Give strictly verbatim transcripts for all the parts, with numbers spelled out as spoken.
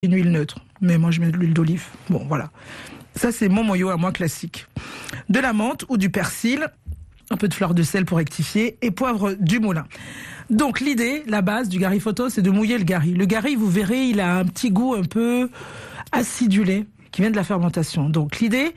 une huile neutre. Mais moi, je mets de l'huile d'olive. Bon, voilà. Ça, c'est mon moyo à moi classique. De la menthe ou du persil, un peu de fleur de sel pour rectifier, et poivre du moulin. Donc, l'idée, la base du gari photo, c'est de mouiller le gari. Le gari, vous verrez, il a un petit goût un peu acidulé qui vient de la fermentation. Donc, l'idée,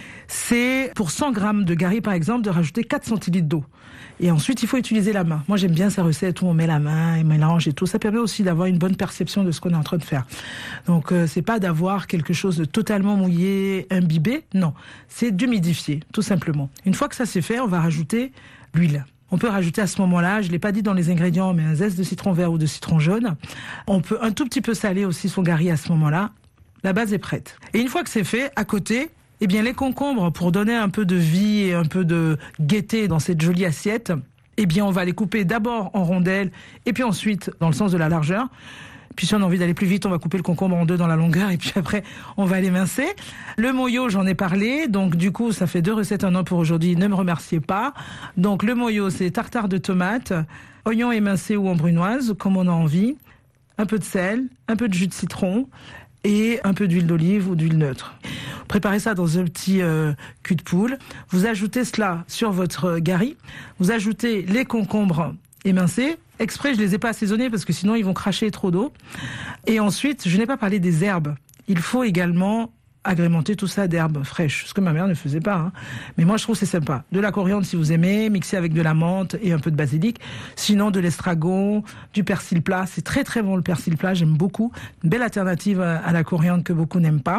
c'est pour cent grammes de gari, par exemple, de rajouter quatre centilitres d'eau. Et ensuite, il faut utiliser la main. Moi, j'aime bien ces recettes où on met la main et mélange et tout. Ça permet aussi d'avoir une bonne perception de ce qu'on est en train de faire. Donc, euh, c'est pas d'avoir quelque chose de totalement mouillé, imbibé. Non, c'est d'humidifier, tout simplement. Une fois que ça c'est fait, on va rajouter l'huile. On peut rajouter à ce moment-là, je l'ai pas dit dans les ingrédients, mais un zeste de citron vert ou de citron jaune. On peut un tout petit peu saler aussi son gari à ce moment-là. La base est prête. Et une fois que c'est fait, à côté, eh bien, les concombres, pour donner un peu de vie et un peu de gaieté dans cette jolie assiette, eh bien, on va les couper d'abord en rondelles et puis ensuite dans le sens de la largeur. Puis si on a envie d'aller plus vite, on va couper le concombre en deux dans la longueur et puis après, on va l'émincer. Le moyo, j'en ai parlé. Donc, du coup, ça fait deux recettes en un pour aujourd'hui. Ne me remerciez pas. Donc, le moyo, c'est tartare de tomates, oignons émincés ou en brunoise, comme on a envie, un peu de sel, un peu de jus de citron et un peu d'huile d'olive ou d'huile neutre. Préparez ça dans un petit euh, cul de poule. Vous ajoutez cela sur votre gari. Vous ajoutez les concombres émincés. Exprès, je les ai pas assaisonnés parce que sinon ils vont cracher trop d'eau. Et ensuite, je n'ai pas parlé des herbes. Il faut également agrémenter tout ça d'herbes fraîches, ce que ma mère ne faisait pas. Hein. Mais moi, je trouve que c'est sympa. De la coriandre, si vous aimez, mixé avec de la menthe et un peu de basilic. Sinon, de l'estragon, du persil plat. C'est très, très bon, le persil plat. J'aime beaucoup. Une belle alternative à la coriandre que beaucoup n'aiment pas.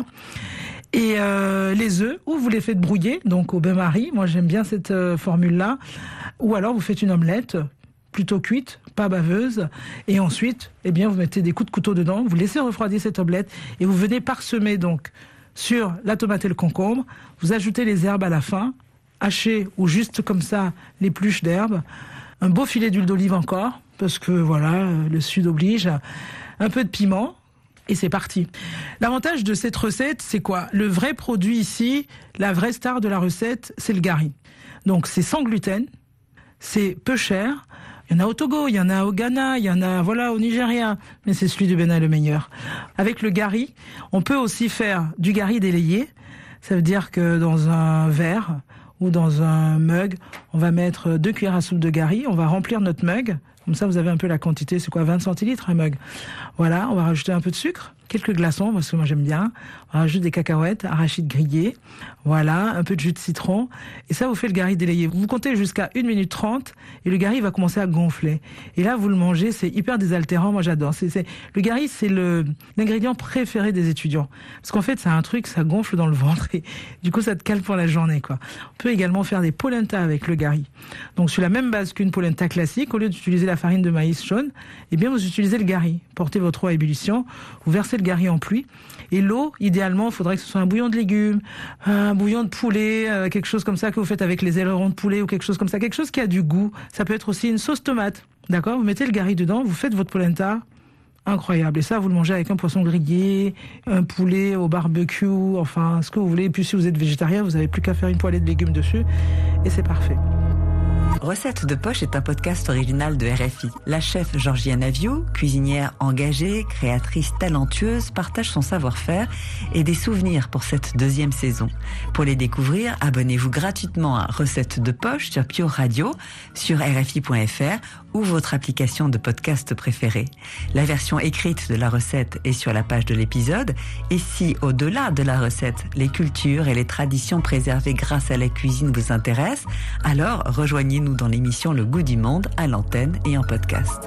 Et euh, les œufs, ou vous les faites brouiller, donc au bain-marie. Moi, j'aime bien cette euh, formule-là. Ou alors, vous faites une omelette plutôt cuite, pas baveuse. Et ensuite, eh bien, vous mettez des coups de couteau dedans. Vous laissez refroidir cette omelette et vous venez parsemer donc sur la tomate et le concombre. Vous ajoutez les herbes à la fin, hachées ou juste comme ça, l'épluche d'herbes. Un beau filet d'huile d'olive encore, parce que voilà, le sud oblige. Un peu de piment. Et c'est parti. L'avantage de cette recette, c'est quoi? Le vrai produit ici, la vraie star de la recette, c'est le gari. Donc c'est sans gluten, c'est peu cher. Il y en a au Togo, il y en a au Ghana, il y en a voilà au Nigeria, mais c'est celui du Bénin le meilleur. Avec le gari, on peut aussi faire du gari délayé. Ça veut dire que dans un verre ou dans un mug, on va mettre deux cuillères à soupe de gari, on va remplir notre mug. Comme ça, vous avez un peu la quantité, c'est quoi, vingt centilitres un mug. Voilà, on va rajouter un peu de sucre, quelques glaçons, parce que moi j'aime bien. On rajoute des cacahuètes, arachides grillées, voilà, un peu de jus de citron. Et ça vous fait le gari délayé. Vous comptez jusqu'à une minute trente et le gari va commencer à gonfler. Et là, vous le mangez, c'est hyper désaltérant, moi j'adore. C'est, c'est... Le gari, c'est le, l'ingrédient préféré des étudiants. Parce qu'en fait, c'est un truc, ça gonfle dans le ventre et du coup, ça te cale pour la journée, quoi. On peut également faire des polenta avec le gari. Donc sur la même base qu'une polenta classique, au lieu d'utiliser la farine de maïs jaune, eh bien vous utilisez le gari. Portez votre eau à ébullition, vous versez le gari en pluie. Et l'eau, idéalement, il faudrait que ce soit un bouillon de légumes, un bouillon de poulet, euh, quelque chose comme ça que vous faites avec les ailerons de poulet ou quelque chose comme ça, quelque chose qui a du goût. Ça peut être aussi une sauce tomate, d'accord? Vous mettez le gari dedans, vous faites votre polenta, incroyable. Et ça, vous le mangez avec un poisson grillé, un poulet au barbecue, enfin, ce que vous voulez. Et puis si vous êtes végétarien, vous n'avez plus qu'à faire une poêlée de légumes dessus et c'est parfait. Recettes de poche est un podcast original de R F I. La chef Georgiane Aviou, cuisinière engagée, créatrice talentueuse, partage son savoir-faire et des souvenirs pour cette deuxième saison. Pour les découvrir, abonnez-vous gratuitement à Recettes de poche sur Pure Radio, sur R F I point F R ou votre application de podcast préférée. La version écrite de la recette est sur la page de l'épisode. Et si, au-delà de la recette, les cultures et les traditions préservées grâce à la cuisine vous intéressent, alors rejoignez-nous dans l'émission Le Goût du Monde à l'antenne et en podcast.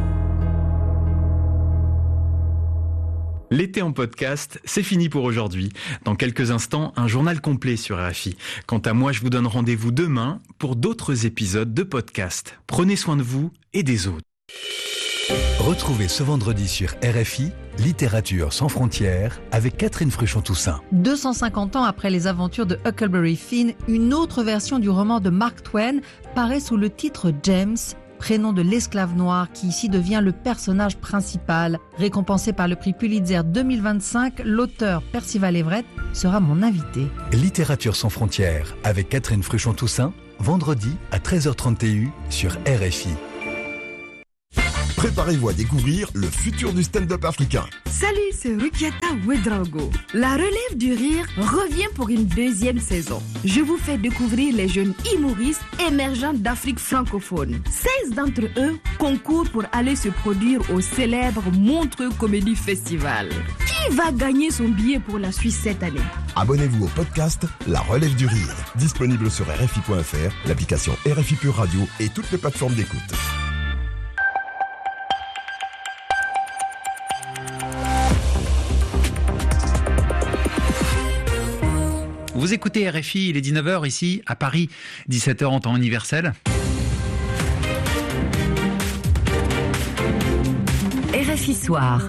L'été en podcast, c'est fini pour aujourd'hui. Dans quelques instants, un journal complet sur R F I. Quant à moi, je vous donne rendez-vous demain pour d'autres épisodes de podcast. Prenez soin de vous et des autres. Retrouvez ce vendredi sur R F I, Littérature sans frontières, avec Catherine Fruchon-Toussaint. deux cent cinquante ans après les aventures de Huckleberry Finn, une autre version du roman de Mark Twain paraît sous le titre James, prénom de l'esclave noir qui ici devient le personnage principal. Récompensé par le prix Pulitzer deux mille vingt-cinq, l'auteur Percival Everett sera mon invité. Littérature sans frontières, avec Catherine Fruchon-Toussaint, vendredi à treize heures trente sur R F I. Préparez-vous à découvrir le futur du stand-up africain. Salut, c'est Rukiata Ouedraogo. La relève du rire revient pour une deuxième saison. Je vous fais découvrir les jeunes humoristes émergents d'Afrique francophone. seize d'entre eux concourent pour aller se produire au célèbre Montreux Comedy Festival. Qui va gagner son billet pour la Suisse cette année? Abonnez-vous au podcast La Relève du Rire, disponible sur R F I point F R, l'application R F I Pure Radio et toutes les plateformes d'écoute. Vous écoutez R F I, il est dix-neuf heures ici à Paris, dix-sept heures en temps universel. R F I Soir.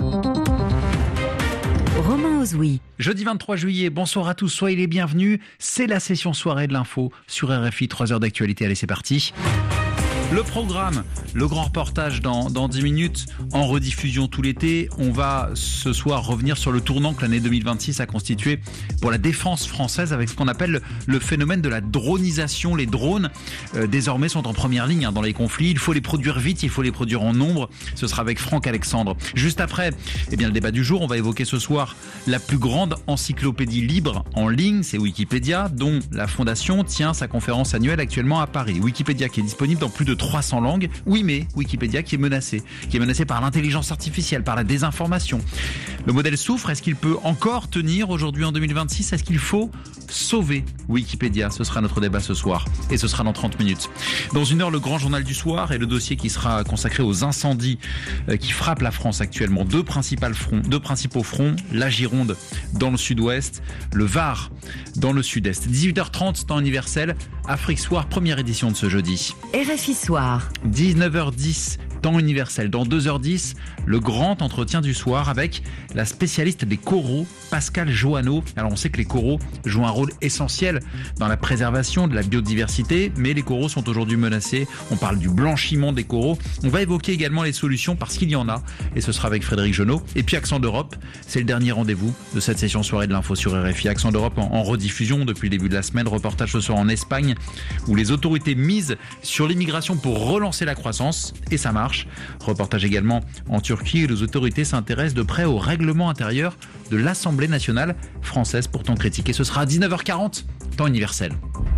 Romain Ozoui. Jeudi vingt-trois juillet, bonsoir à tous, soyez les bienvenus. C'est la session soirée de l'info sur R F I, trois heures d'actualité. Allez, c'est parti. Le programme, le grand reportage dans, dans dix minutes, en rediffusion tout l'été. On va ce soir revenir sur le tournant que l'année deux mille vingt-six a constitué pour la défense française avec ce qu'on appelle le, le phénomène de la dronisation. Les drones, euh, désormais, sont en première ligne hein, dans les conflits. Il faut les produire vite, il faut les produire en nombre. Ce sera avec Franck Alexandre. Juste après, eh bien, le débat du jour, on va évoquer ce soir la plus grande encyclopédie libre en ligne, c'est Wikipédia, dont la Fondation tient sa conférence annuelle actuellement à Paris. Wikipédia qui est disponible dans plus de trois cents langues. Oui, mais Wikipédia qui est menacé, qui est menacé par l'intelligence artificielle, par la désinformation. Le modèle souffre. Est-ce qu'il peut encore tenir aujourd'hui en deux mille vingt-six? Est-ce qu'il faut sauver Wikipédia? Ce sera notre débat ce soir et ce sera dans trente minutes. Dans une heure, le grand journal du soir et le dossier qui sera consacré aux incendies qui frappent la France actuellement. Deux principaux fronts, deux principaux fronts, la Gironde dans le sud-ouest, le Var dans le sud-est. dix-huit heures trente, temps universel, Afrique Soir, première édition de ce jeudi. R F I Soir. dix-neuf heures dix, temps universel. Dans deux heures dix, le grand entretien du soir avec la spécialiste des coraux, Pascale Joanneau. Alors on sait que les coraux jouent un rôle essentiel dans la préservation de la biodiversité, mais les coraux sont aujourd'hui menacés. On parle du blanchiment des coraux. On va évoquer également les solutions parce qu'il y en a, et ce sera avec Frédéric Genot. Et puis Accent d'Europe, c'est le dernier rendez-vous de cette session soirée de l'info sur R F I. Accent d'Europe en, en rediffusion depuis le début de la semaine. Reportage ce soir en Espagne où les autorités misent sur l'immigration pour relancer la croissance, et ça marche. Reportage également en Turquie où les autorités s'intéressent de près au règlement intérieur de l'Assemblée nationale française pourtant critiquée. Ce sera à dix-neuf heures quarante, temps universel.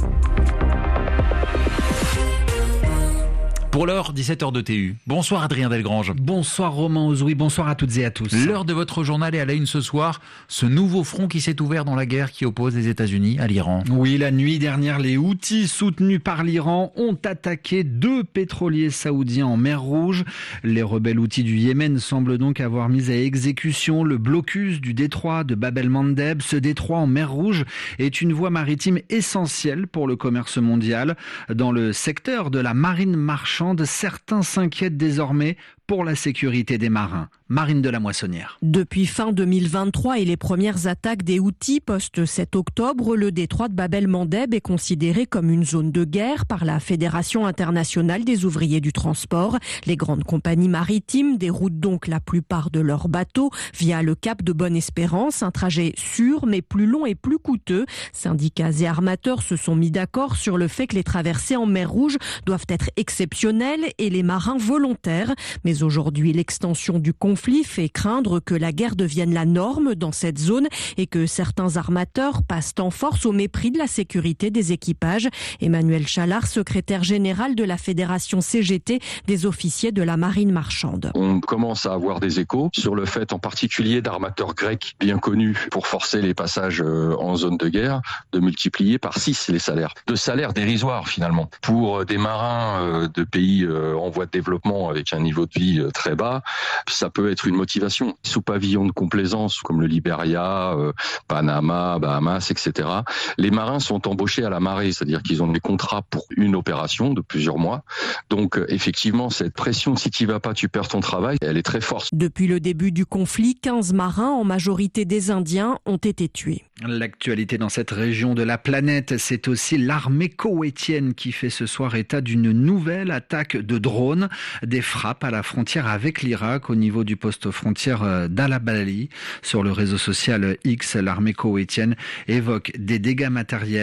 Pour l'heure, dix-sept heures de T U. Bonsoir Adrien Delgrange. Bonsoir Romain Ozoui, bonsoir à toutes et à tous. L'heure de votre journal est à la une ce soir. Ce nouveau front qui s'est ouvert dans la guerre qui oppose les États-Unis à l'Iran. Oui, la nuit dernière, les Houthis soutenus par l'Iran ont attaqué deux pétroliers saoudiens en mer Rouge. Les rebelles Houthis du Yémen semblent donc avoir mis à exécution le blocus du détroit de Bab el-Mandeb. Ce détroit en mer Rouge est une voie maritime essentielle pour le commerce mondial. Dans le secteur de la marine marchande, certains s'inquiètent désormais pour la sécurité des marins. Marine de la Moissonnière. Depuis fin deux mille vingt-trois et les premières attaques des Houthis post-sept octobre, le détroit de Bab el-Mandeb est considéré comme une zone de guerre par la Fédération internationale des ouvriers du transport. Les grandes compagnies maritimes déroutent donc la plupart de leurs bateaux via le cap de Bonne-Espérance, un trajet sûr mais plus long et plus coûteux. Syndicats et armateurs se sont mis d'accord sur le fait que les traversées en mer Rouge doivent être exceptionnelles et les marins volontaires. Mais aujourd'hui, l'extension du conflit fait craindre que la guerre devienne la norme dans cette zone et que certains armateurs passent en force au mépris de la sécurité des équipages. Emmanuel Chalard, secrétaire général de la Fédération C G T des officiers de la marine marchande. On commence à avoir des échos sur le fait en particulier d'armateurs grecs bien connus pour forcer les passages en zone de guerre de multiplier par six les salaires. De salaires dérisoires finalement. Pour des marins de pays en voie de développement avec un niveau de vie très bas, ça peut être une motivation. Sous pavillon de complaisance comme le Liberia, euh, Panama, Bahamas, et cetera, les marins sont embauchés à la marée, c'est-à-dire qu'ils ont des contrats pour une opération de plusieurs mois. Donc euh, effectivement, cette pression, si tu y vas pas, tu perds ton travail, elle est très forte. Depuis le début du conflit, quinze marins, en majorité des Indiens, ont été tués. L'actualité dans cette région de la planète, c'est aussi l'armée koweïtienne qui fait ce soir état d'une nouvelle attaque de drones, des frappes à la frontière avec l'Irak au niveau du poste frontière d'Al-Abali. Sur le réseau social X, l'armée koweïtienne évoque des dégâts matériels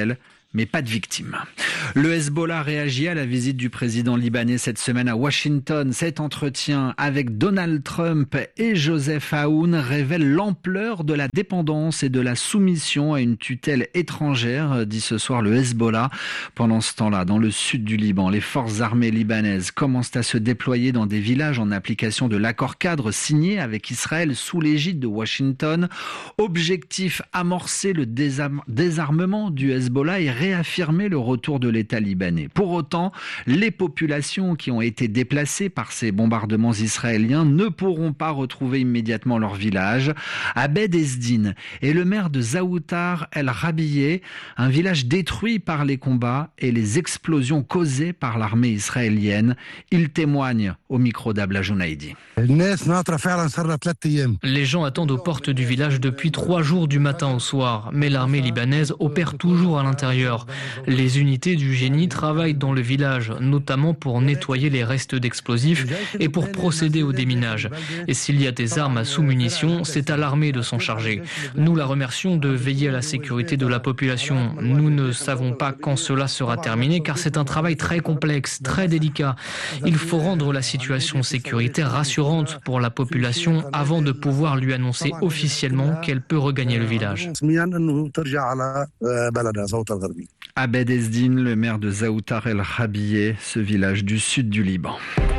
mais pas de victimes. Le Hezbollah réagit à la visite du président libanais cette semaine à Washington. Cet entretien avec Donald Trump et Joseph Aoun révèle l'ampleur de la dépendance et de la soumission à une tutelle étrangère, dit ce soir le Hezbollah. Pendant ce temps-là, dans le sud du Liban, les forces armées libanaises commencent à se déployer dans des villages en application de l'accord cadre signé avec Israël sous l'égide de Washington. Objectif, amorcer le désarm- désarmement du Hezbollah et réaffirmer le retour de l'État libanais. Pour autant, les populations qui ont été déplacées par ces bombardements israéliens ne pourront pas retrouver immédiatement leur village. Abed Ezdin est le maire de Zaoutar el-Rabieh, un village détruit par les combats et les explosions causées par l'armée israélienne. Il témoigne au micro d'Abla Jounaidi. Les gens attendent aux portes du village depuis trois jours du matin au soir, mais l'armée libanaise opère toujours à l'intérieur. Les unités du génie travaillent dans le village, notamment pour nettoyer les restes d'explosifs et pour procéder au déminage. Et s'il y a des armes à sous-munitions, c'est à l'armée de s'en charger. Nous la remercions de veiller à la sécurité de la population. Nous ne savons pas quand cela sera terminé, car c'est un travail très complexe, très délicat. Il faut rendre la situation sécuritaire rassurante pour la population avant de pouvoir lui annoncer officiellement qu'elle peut regagner le village. Abed Ezdin, le maire de Zaoutar el-Rabieh, ce village du sud du Liban.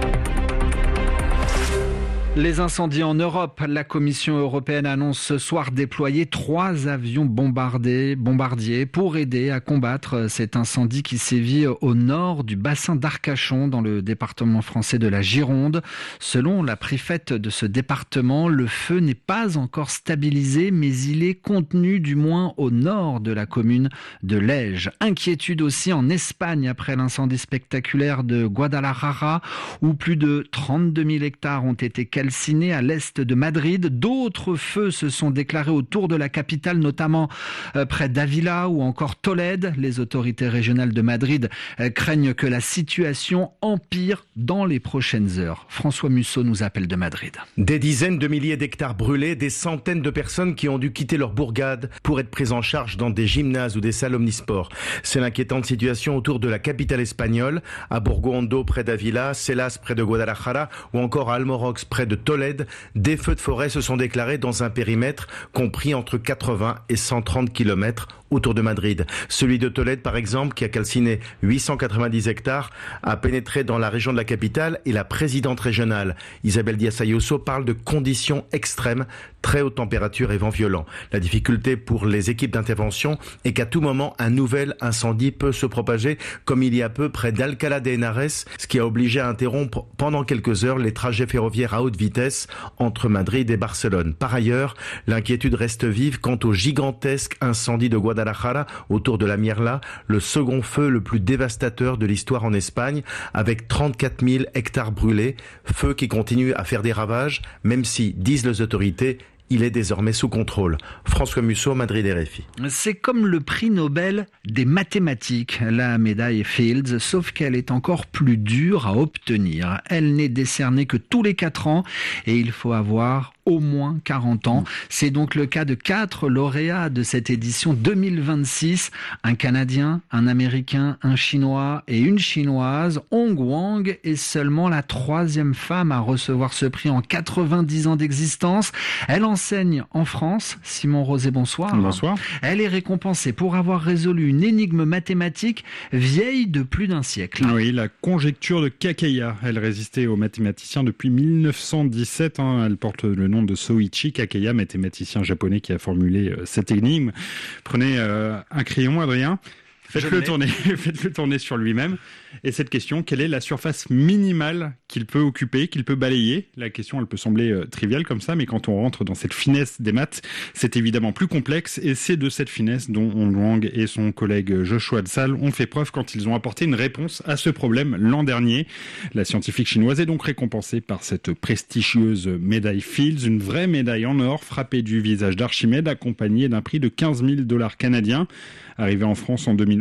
Les incendies en Europe. La Commission européenne annonce ce soir déployer trois avions bombardés, bombardiers pour aider à combattre cet incendie qui sévit au nord du bassin d'Arcachon dans le département français de la Gironde. Selon la préfète de ce département, le feu n'est pas encore stabilisé, mais il est contenu du moins au nord de la commune de Lège. Inquiétude aussi en Espagne après l'incendie spectaculaire de Guadalajara où plus de trente-deux mille hectares ont été calcinés à l'est de Madrid. D'autres feux se sont déclarés autour de la capitale, notamment près d'Ávila ou encore Tolède. Les autorités régionales de Madrid craignent que la situation empire dans les prochaines heures. François Musso nous appelle de Madrid. Des dizaines de milliers d'hectares brûlés, des centaines de personnes qui ont dû quitter leur bourgade pour être prises en charge dans des gymnases ou des salles omnisports. C'est l'inquiétante situation autour de la capitale espagnole, à Borgo Hondo près d'Ávila, Celas près de Guadalajara ou encore à Almorox près de de Tolède, des feux de forêt se sont déclarés dans un périmètre compris entre quatre-vingts et cent trente kilomètres autour de Madrid. Celui de Tolède, par exemple, qui a calciné huit cent quatre-vingt-dix hectares, a pénétré dans la région de la capitale et la présidente régionale, Isabel Díaz Ayuso, parle de conditions extrêmes, très haute température et vent violent. La difficulté pour les équipes d'intervention est qu'à tout moment, un nouvel incendie peut se propager, comme il y a peu près d'Alcalá de Henares, ce qui a obligé à interrompre pendant quelques heures les trajets ferroviaires à haute vitesse entre Madrid et Barcelone. Par ailleurs, l'inquiétude reste vive quant au gigantesque incendie de Guadalajara autour de la Mierla, le second feu le plus dévastateur de l'histoire en Espagne, avec trente-quatre mille hectares brûlés, feu qui continue à faire des ravages, même si, disent les autorités, il est désormais sous contrôle. François Musso, Madrid R F I. C'est comme le prix Nobel des mathématiques, la médaille Fields, sauf qu'elle est encore plus dure à obtenir. Elle n'est décernée que tous les quatre ans et il faut avoir au moins quarante ans. C'est donc le cas de quatre lauréats de cette édition deux mille vingt-six. Un Canadien, un Américain, un Chinois et une Chinoise. Hong Wang est seulement la troisième femme à recevoir ce prix en quatre-vingt-dix ans d'existence. Elle enseigne en France. Simon Rosé, bonsoir. Bonsoir. Elle est récompensée pour avoir résolu une énigme mathématique vieille de plus d'un siècle. Oui, la conjecture de Kakeya. Elle résistait aux mathématiciens depuis mille neuf cent dix-sept. Hein. Elle porte le nom de Soichi Kakeya, mathématicien japonais qui a formulé euh, cette énigme. Prenez euh, un crayon, Adrien. Faites-le tourner, faites-le tourner sur lui-même. Et cette question, quelle est la surface minimale qu'il peut occuper, qu'il peut balayer? La question, elle peut sembler euh, triviale comme ça, mais quand on rentre dans cette finesse des maths, c'est évidemment plus complexe. Et c'est de cette finesse dont Hong Wang et son collègue Joshua Dsal ont fait preuve quand ils ont apporté une réponse à ce problème l'an dernier. La scientifique chinoise est donc récompensée par cette prestigieuse médaille Fields, une vraie médaille en or frappée du visage d'Archimède, accompagnée d'un prix de quinze mille dollars canadiens. Arrivée en France en deux mille onze,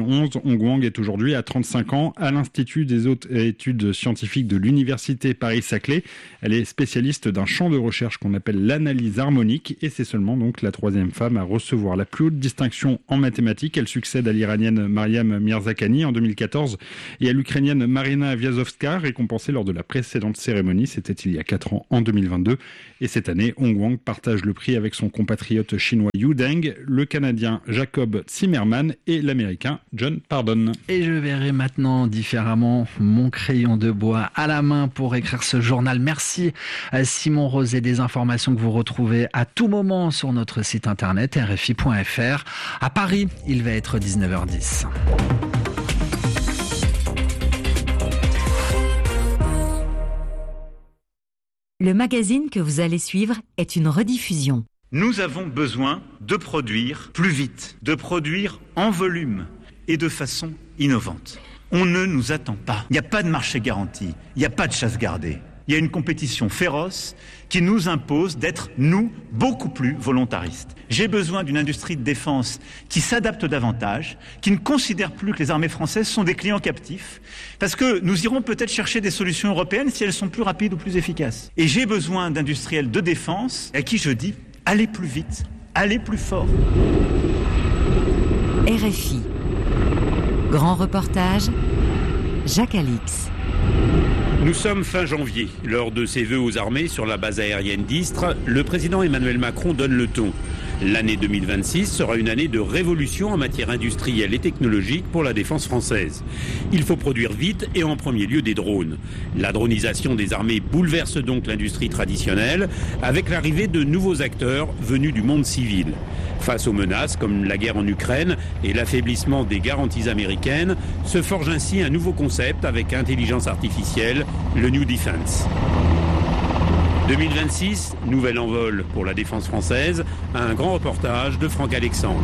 mille onze. Hong Wang est aujourd'hui à trente-cinq ans à l'Institut des hautes études scientifiques de l'Université Paris-Saclay. Elle est spécialiste d'un champ de recherche qu'on appelle l'analyse harmonique et c'est seulement donc la troisième femme à recevoir la plus haute distinction en mathématiques. Elle succède à l'Iranienne Mariam Mirzakhani en deux mille quatorze et à l'Ukrainienne Marina Vyazovska, récompensée lors de la précédente cérémonie. C'était il y a quatre ans, en deux mille vingt-deux. Et cette année, Hong Wang partage le prix avec son compatriote chinois Yu Deng, le Canadien Jacob Zimmerman et l'Américain John Pardon. Et je verrai maintenant différemment mon crayon de bois à la main pour écrire ce journal. Merci à Simon Roset, des informations que vous retrouvez à tout moment sur notre site internet r f i point f r. À Paris, il va être dix-neuf heures dix. Le magazine que vous allez suivre est une rediffusion. Nous avons besoin de produire plus vite, de produire en volume et de façon innovante. On ne nous attend pas. Il n'y a pas de marché garanti, il n'y a pas de chasse gardée. Il y a une compétition féroce qui nous impose d'être, nous, beaucoup plus volontaristes. J'ai besoin d'une industrie de défense qui s'adapte davantage, qui ne considère plus que les armées françaises sont des clients captifs, parce que nous irons peut-être chercher des solutions européennes si elles sont plus rapides ou plus efficaces. Et j'ai besoin d'industriels de défense à qui je dis, allez plus vite, allez plus fort. R F I. Grand reportage, Jacques Alix. Nous sommes fin janvier. Lors de ses vœux aux armées sur la base aérienne d'Istres, le président Emmanuel Macron donne le ton. L'année deux mille vingt-six sera une année de révolution en matière industrielle et technologique pour la défense française. Il faut produire vite et en premier lieu des drones. La dronisation des armées bouleverse donc l'industrie traditionnelle avec l'arrivée de nouveaux acteurs venus du monde civil. Face aux menaces comme la guerre en Ukraine et l'affaiblissement des garanties américaines, se forge ainsi un nouveau concept avec intelligence artificielle, le New Defense. deux mille vingt-six, nouvel envol pour la défense française, un grand reportage de Franck Alexandre.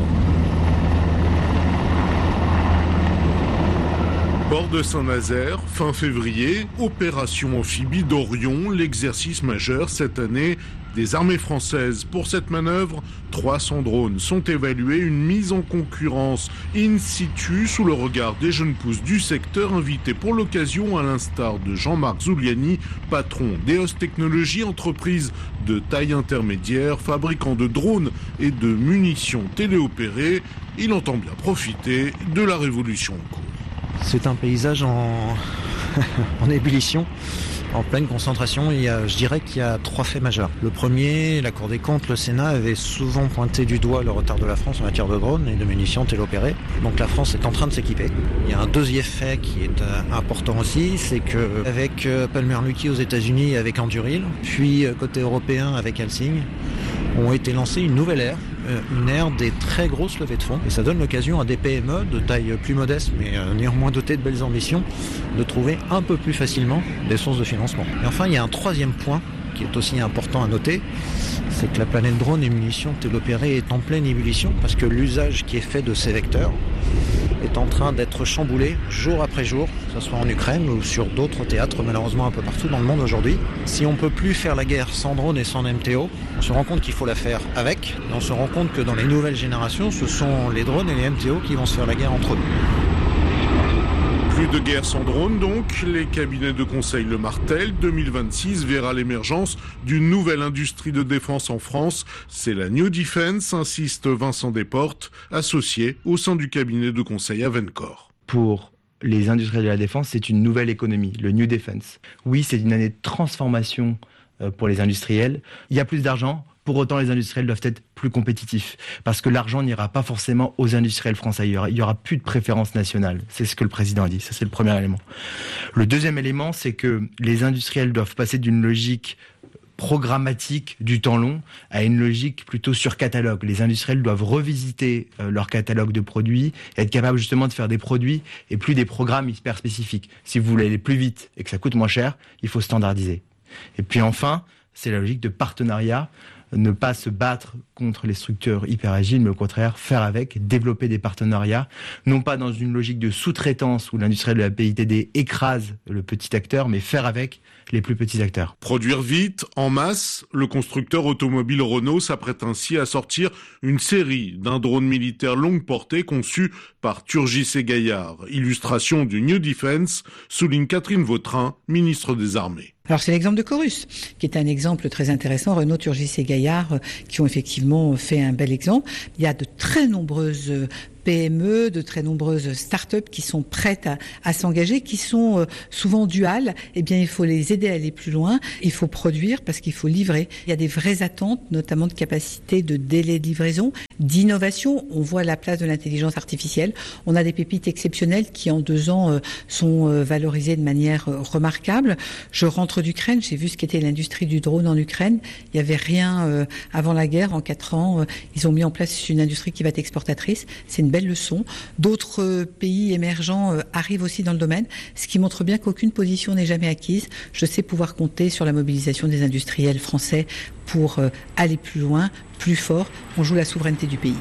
Port de Saint-Nazaire, fin février, opération amphibie d'Orion, l'exercice majeur cette année des armées françaises. Pour cette manœuvre, trois cents drones sont évalués, une mise en concurrence in situ sous le regard des jeunes pousses du secteur invités pour l'occasion à l'instar de Jean-Marc Zuliani, patron d'Eos Technologies, entreprise de taille intermédiaire, fabricant de drones et de munitions téléopérées. Il entend bien profiter de la révolution en cours. C'est un paysage en, en ébullition, en pleine concentration. Il y a, je dirais qu'il y a trois faits majeurs. Le premier, la Cour des comptes, le Sénat avait souvent pointé du doigt le retard de la France en matière de drones et de munitions téléopérées. Donc la France est en train de s'équiper. Il y a un deuxième fait qui est euh, important aussi, c'est qu'avec euh, Palmer-Luckey aux États-Unis et avec Anduril, puis euh, côté européen avec Helsing, ont été lancées une nouvelle ère, euh, une ère des très grosses levées de fonds. Et ça donne l'occasion à des P M E de taille plus modeste, mais euh, néanmoins dotées de belles ambitions, de trouver un peu plus facilement des sources de financement. Et enfin, il y a un troisième point qui est aussi important à noter, c'est que la planète drone et munitions téléopérées est en pleine ébullition parce que l'usage qui est fait de ces vecteurs est en train d'être chamboulé jour après jour, que ce soit en Ukraine ou sur d'autres théâtres, malheureusement un peu partout dans le monde aujourd'hui. Si on ne peut plus faire la guerre sans drone et sans M T O, on se rend compte qu'il faut la faire avec, et on se rend compte que dans les nouvelles générations, ce sont les drones et les M T O qui vont se faire la guerre entre eux. Plus de guerre sans drone donc, les cabinets de conseil le martèlent. deux mille vingt-six verra l'émergence d'une nouvelle industrie de défense en France. C'est la New Defense, insiste Vincent Desportes, associé au sein du cabinet de conseil Avencore. Pour les industriels de la défense, c'est une nouvelle économie, le New Defense. Oui, c'est une année de transformation pour les industriels. Il y a plus d'argent. Pour autant, les industriels doivent être plus compétitifs parce que l'argent n'ira pas forcément aux industriels français. Il y aura, il y aura plus de préférence nationale. C'est ce que le président a dit. Ça, c'est le premier élément. Le deuxième élément, c'est que les industriels doivent passer d'une logique programmatique du temps long à une logique plutôt sur catalogue. Les industriels doivent revisiter euh, leur catalogue de produits et être capables justement de faire des produits et plus des programmes hyper spécifiques. Si vous voulez aller plus vite et que ça coûte moins cher, il faut standardiser. Et puis enfin, c'est la logique de partenariat ne pas se battre contre les structures hyper agiles, mais au contraire faire avec, développer des partenariats, non pas dans une logique de sous-traitance où l'industriel de la P I T D écrase le petit acteur, mais faire avec les plus petits acteurs. Produire vite, en masse, le constructeur automobile Renault s'apprête ainsi à sortir une série d'un drone militaire longue portée conçu par Turgis et Gaillard. Illustration du New Defense, souligne Catherine Vautrin, ministre des Armées. Alors c'est l'exemple de Corus, qui est un exemple très intéressant. Renault, Turgis et Gaillard euh, qui ont effectivement fait un bel exemple. Il y a de très nombreuses euh, P M E, de très nombreuses start-up qui sont prêtes à, à s'engager, qui sont euh, souvent duales. Eh bien, il faut les aider à aller plus loin. Il faut produire parce qu'il faut livrer. Il y a des vraies attentes, notamment de capacité de délai de livraison, d'innovation. On voit la place de l'intelligence artificielle. On a des pépites exceptionnelles qui, en deux ans, euh, sont euh, valorisées de manière euh, remarquable. Je rentre d'Ukraine, j'ai vu ce qu'était l'industrie du drone en Ukraine. Il n'y avait rien euh, avant la guerre. En quatre ans, euh, ils ont mis en place une industrie qui va être exportatrice. C'est une belle leçon. D'autres euh, pays émergents euh, arrivent aussi dans le domaine, ce qui montre bien qu'aucune position n'est jamais acquise. Je sais pouvoir compter sur la mobilisation des industriels français pour euh, aller plus loin, plus fort. On joue la souveraineté du pays.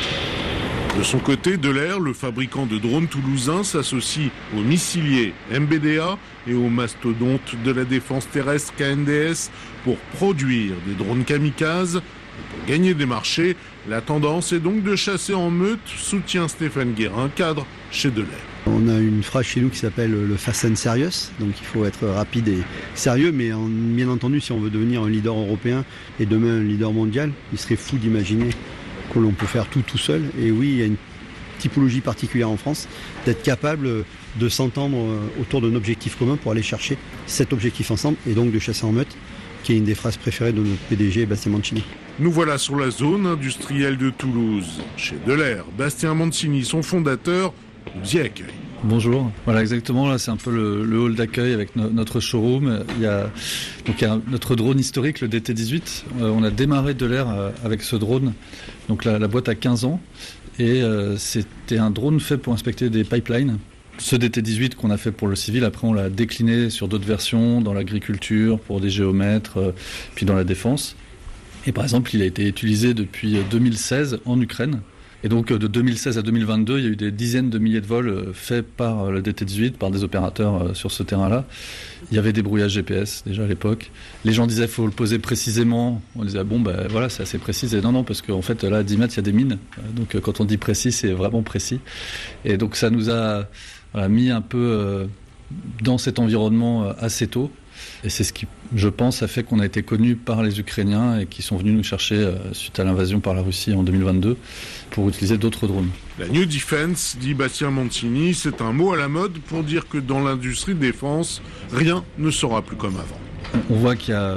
De son côté, Delair, le fabricant de drones toulousain, s'associe au missilier M B D A et au mastodonte de la défense terrestre K N D S pour produire des drones kamikazes. Et pour gagner des marchés, la tendance est donc de chasser en meute, soutient Stéphane Guérin, cadre chez Delair. On a une phrase chez nous qui s'appelle le fast and serious, donc il faut être rapide et sérieux, mais en, bien entendu, si on veut devenir un leader européen et demain un leader mondial, il serait fou d'imaginer que l'on peut faire tout tout seul. Et oui, il y a une typologie particulière en France, d'être capable de s'entendre autour d'un objectif commun pour aller chercher cet objectif ensemble et donc de chasser en meute, qui est une des phrases préférées de notre P D G, Bastien Mancini. Nous voilà sur la zone industrielle de Toulouse. Chez Delair, Bastien Mancini, son fondateur, nous y accueille. Bonjour. Voilà, exactement. Là, c'est un peu le, le hall d'accueil avec no, notre showroom. Il y a, donc, il y a notre drone historique, le D T dix-huit. Euh, on a démarré Delair euh, avec ce drone. Donc, la, la boîte a quinze ans. Et euh, c'était un drone fait pour inspecter des pipelines. Ce D T dix-huit qu'on a fait pour le civil, après, on l'a décliné sur d'autres versions, dans l'agriculture, pour des géomètres, euh, puis dans la défense. Et par exemple, il a été utilisé depuis deux mille seize en Ukraine. Et donc de deux mille seize à deux mille vingt-deux, il y a eu des dizaines de milliers de vols faits par le D T dix-huit, par des opérateurs sur ce terrain-là. Il y avait des brouillages G P S déjà à l'époque. Les gens disaient qu'il faut le poser précisément. On disait, bon, ben voilà, c'est assez précis. Et non, non, parce qu'en fait, là, à dix mètres, il y a des mines. Donc quand on dit précis, c'est vraiment précis. Et donc ça nous a voilà, mis un peu dans cet environnement assez tôt. Et c'est ce qui, je pense, a fait qu'on a été connus par les Ukrainiens et qui sont venus nous chercher euh, suite à l'invasion par la Russie en deux mille vingt-deux pour utiliser d'autres drones. La New Defense, dit Bastien Mancini, c'est un mot à la mode pour dire que dans l'industrie de défense, rien ne sera plus comme avant. On voit qu'il y a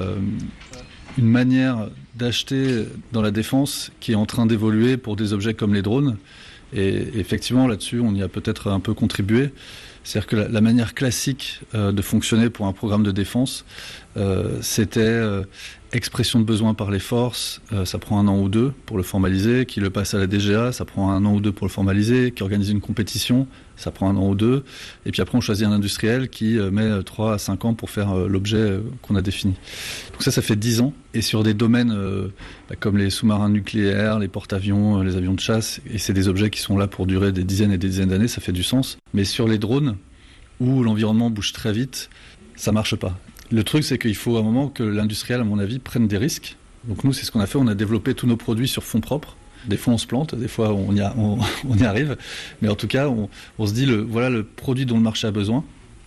une manière d'acheter dans la défense qui est en train d'évoluer pour des objets comme les drones. Et effectivement, là-dessus, on y a peut-être un peu contribué. C'est-à-dire que la, la manière classique euh, de fonctionner pour un programme de défense, euh, c'était euh, expression de besoin par les forces, euh, ça prend un an ou deux pour le formaliser, qui le passe à la D G A, ça prend un an ou deux pour le formaliser, qui organise une compétition, ça prend un an ou deux, et puis après on choisit un industriel qui euh, met trois à cinq ans pour faire euh, l'objet euh, qu'on a défini. Donc ça, ça fait dix ans, et sur des domaines euh, bah, comme les sous-marins nucléaires, les porte-avions, euh, les avions de chasse, et c'est des objets qui sont là pour durer des dizaines et des dizaines d'années, ça fait du sens. Mais sur les drones, où l'environnement bouge très vite, ça marche pas. Le truc, c'est qu'il faut à un moment que l'industriel, à mon avis, prenne des risques. Donc nous, c'est ce qu'on a fait, on a développé tous nos produits sur fonds propres. Des fois, on se plante, des fois, on y, a, on, on y arrive. Mais en tout cas, on, on se dit, le, voilà le produit dont le marché a besoin.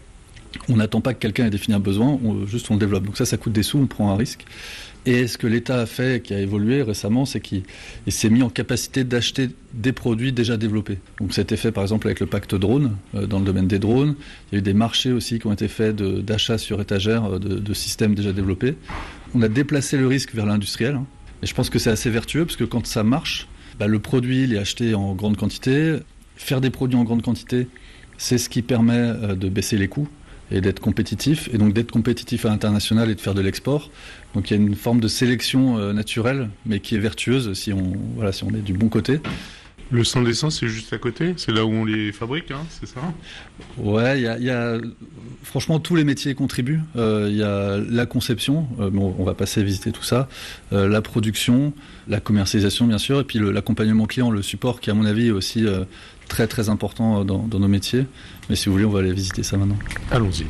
On n'attend pas que quelqu'un ait défini un besoin, on, juste on le développe. Donc ça, ça coûte des sous, on prend un risque. Et ce que l'État a fait, qui a évolué récemment, c'est qu'il s'est mis en capacité d'acheter des produits déjà développés. Donc ça a été fait par exemple avec le pacte drone, euh, dans le domaine des drones. Il y a eu des marchés aussi qui ont été faits d'achat sur étagère de, de systèmes déjà développés. On a déplacé le risque vers l'industriel. Hein. Et je pense que c'est assez vertueux, parce que quand ça marche, bah, le produit il est acheté en grande quantité. Faire des produits en grande quantité, c'est ce qui permet euh, de baisser les coûts et d'être compétitif, et donc d'être compétitif à l'international et de faire de l'export. Donc il y a une forme de sélection euh, naturelle, mais qui est vertueuse si on, voilà, si on est du bon côté. Le centre d'essence, c'est juste à côté? C'est là où on les fabrique, hein, c'est ça? Ouais, il y a, y a... franchement, tous les métiers contribuent. Il euh, y a la conception, euh, bon, on va passer visiter tout ça, euh, la production, la commercialisation, bien sûr, et puis le, l'accompagnement client, le support, qui, à mon avis, est aussi euh, très, très important dans, dans nos métiers. Mais si vous voulez, on va aller visiter ça maintenant. Allons-y.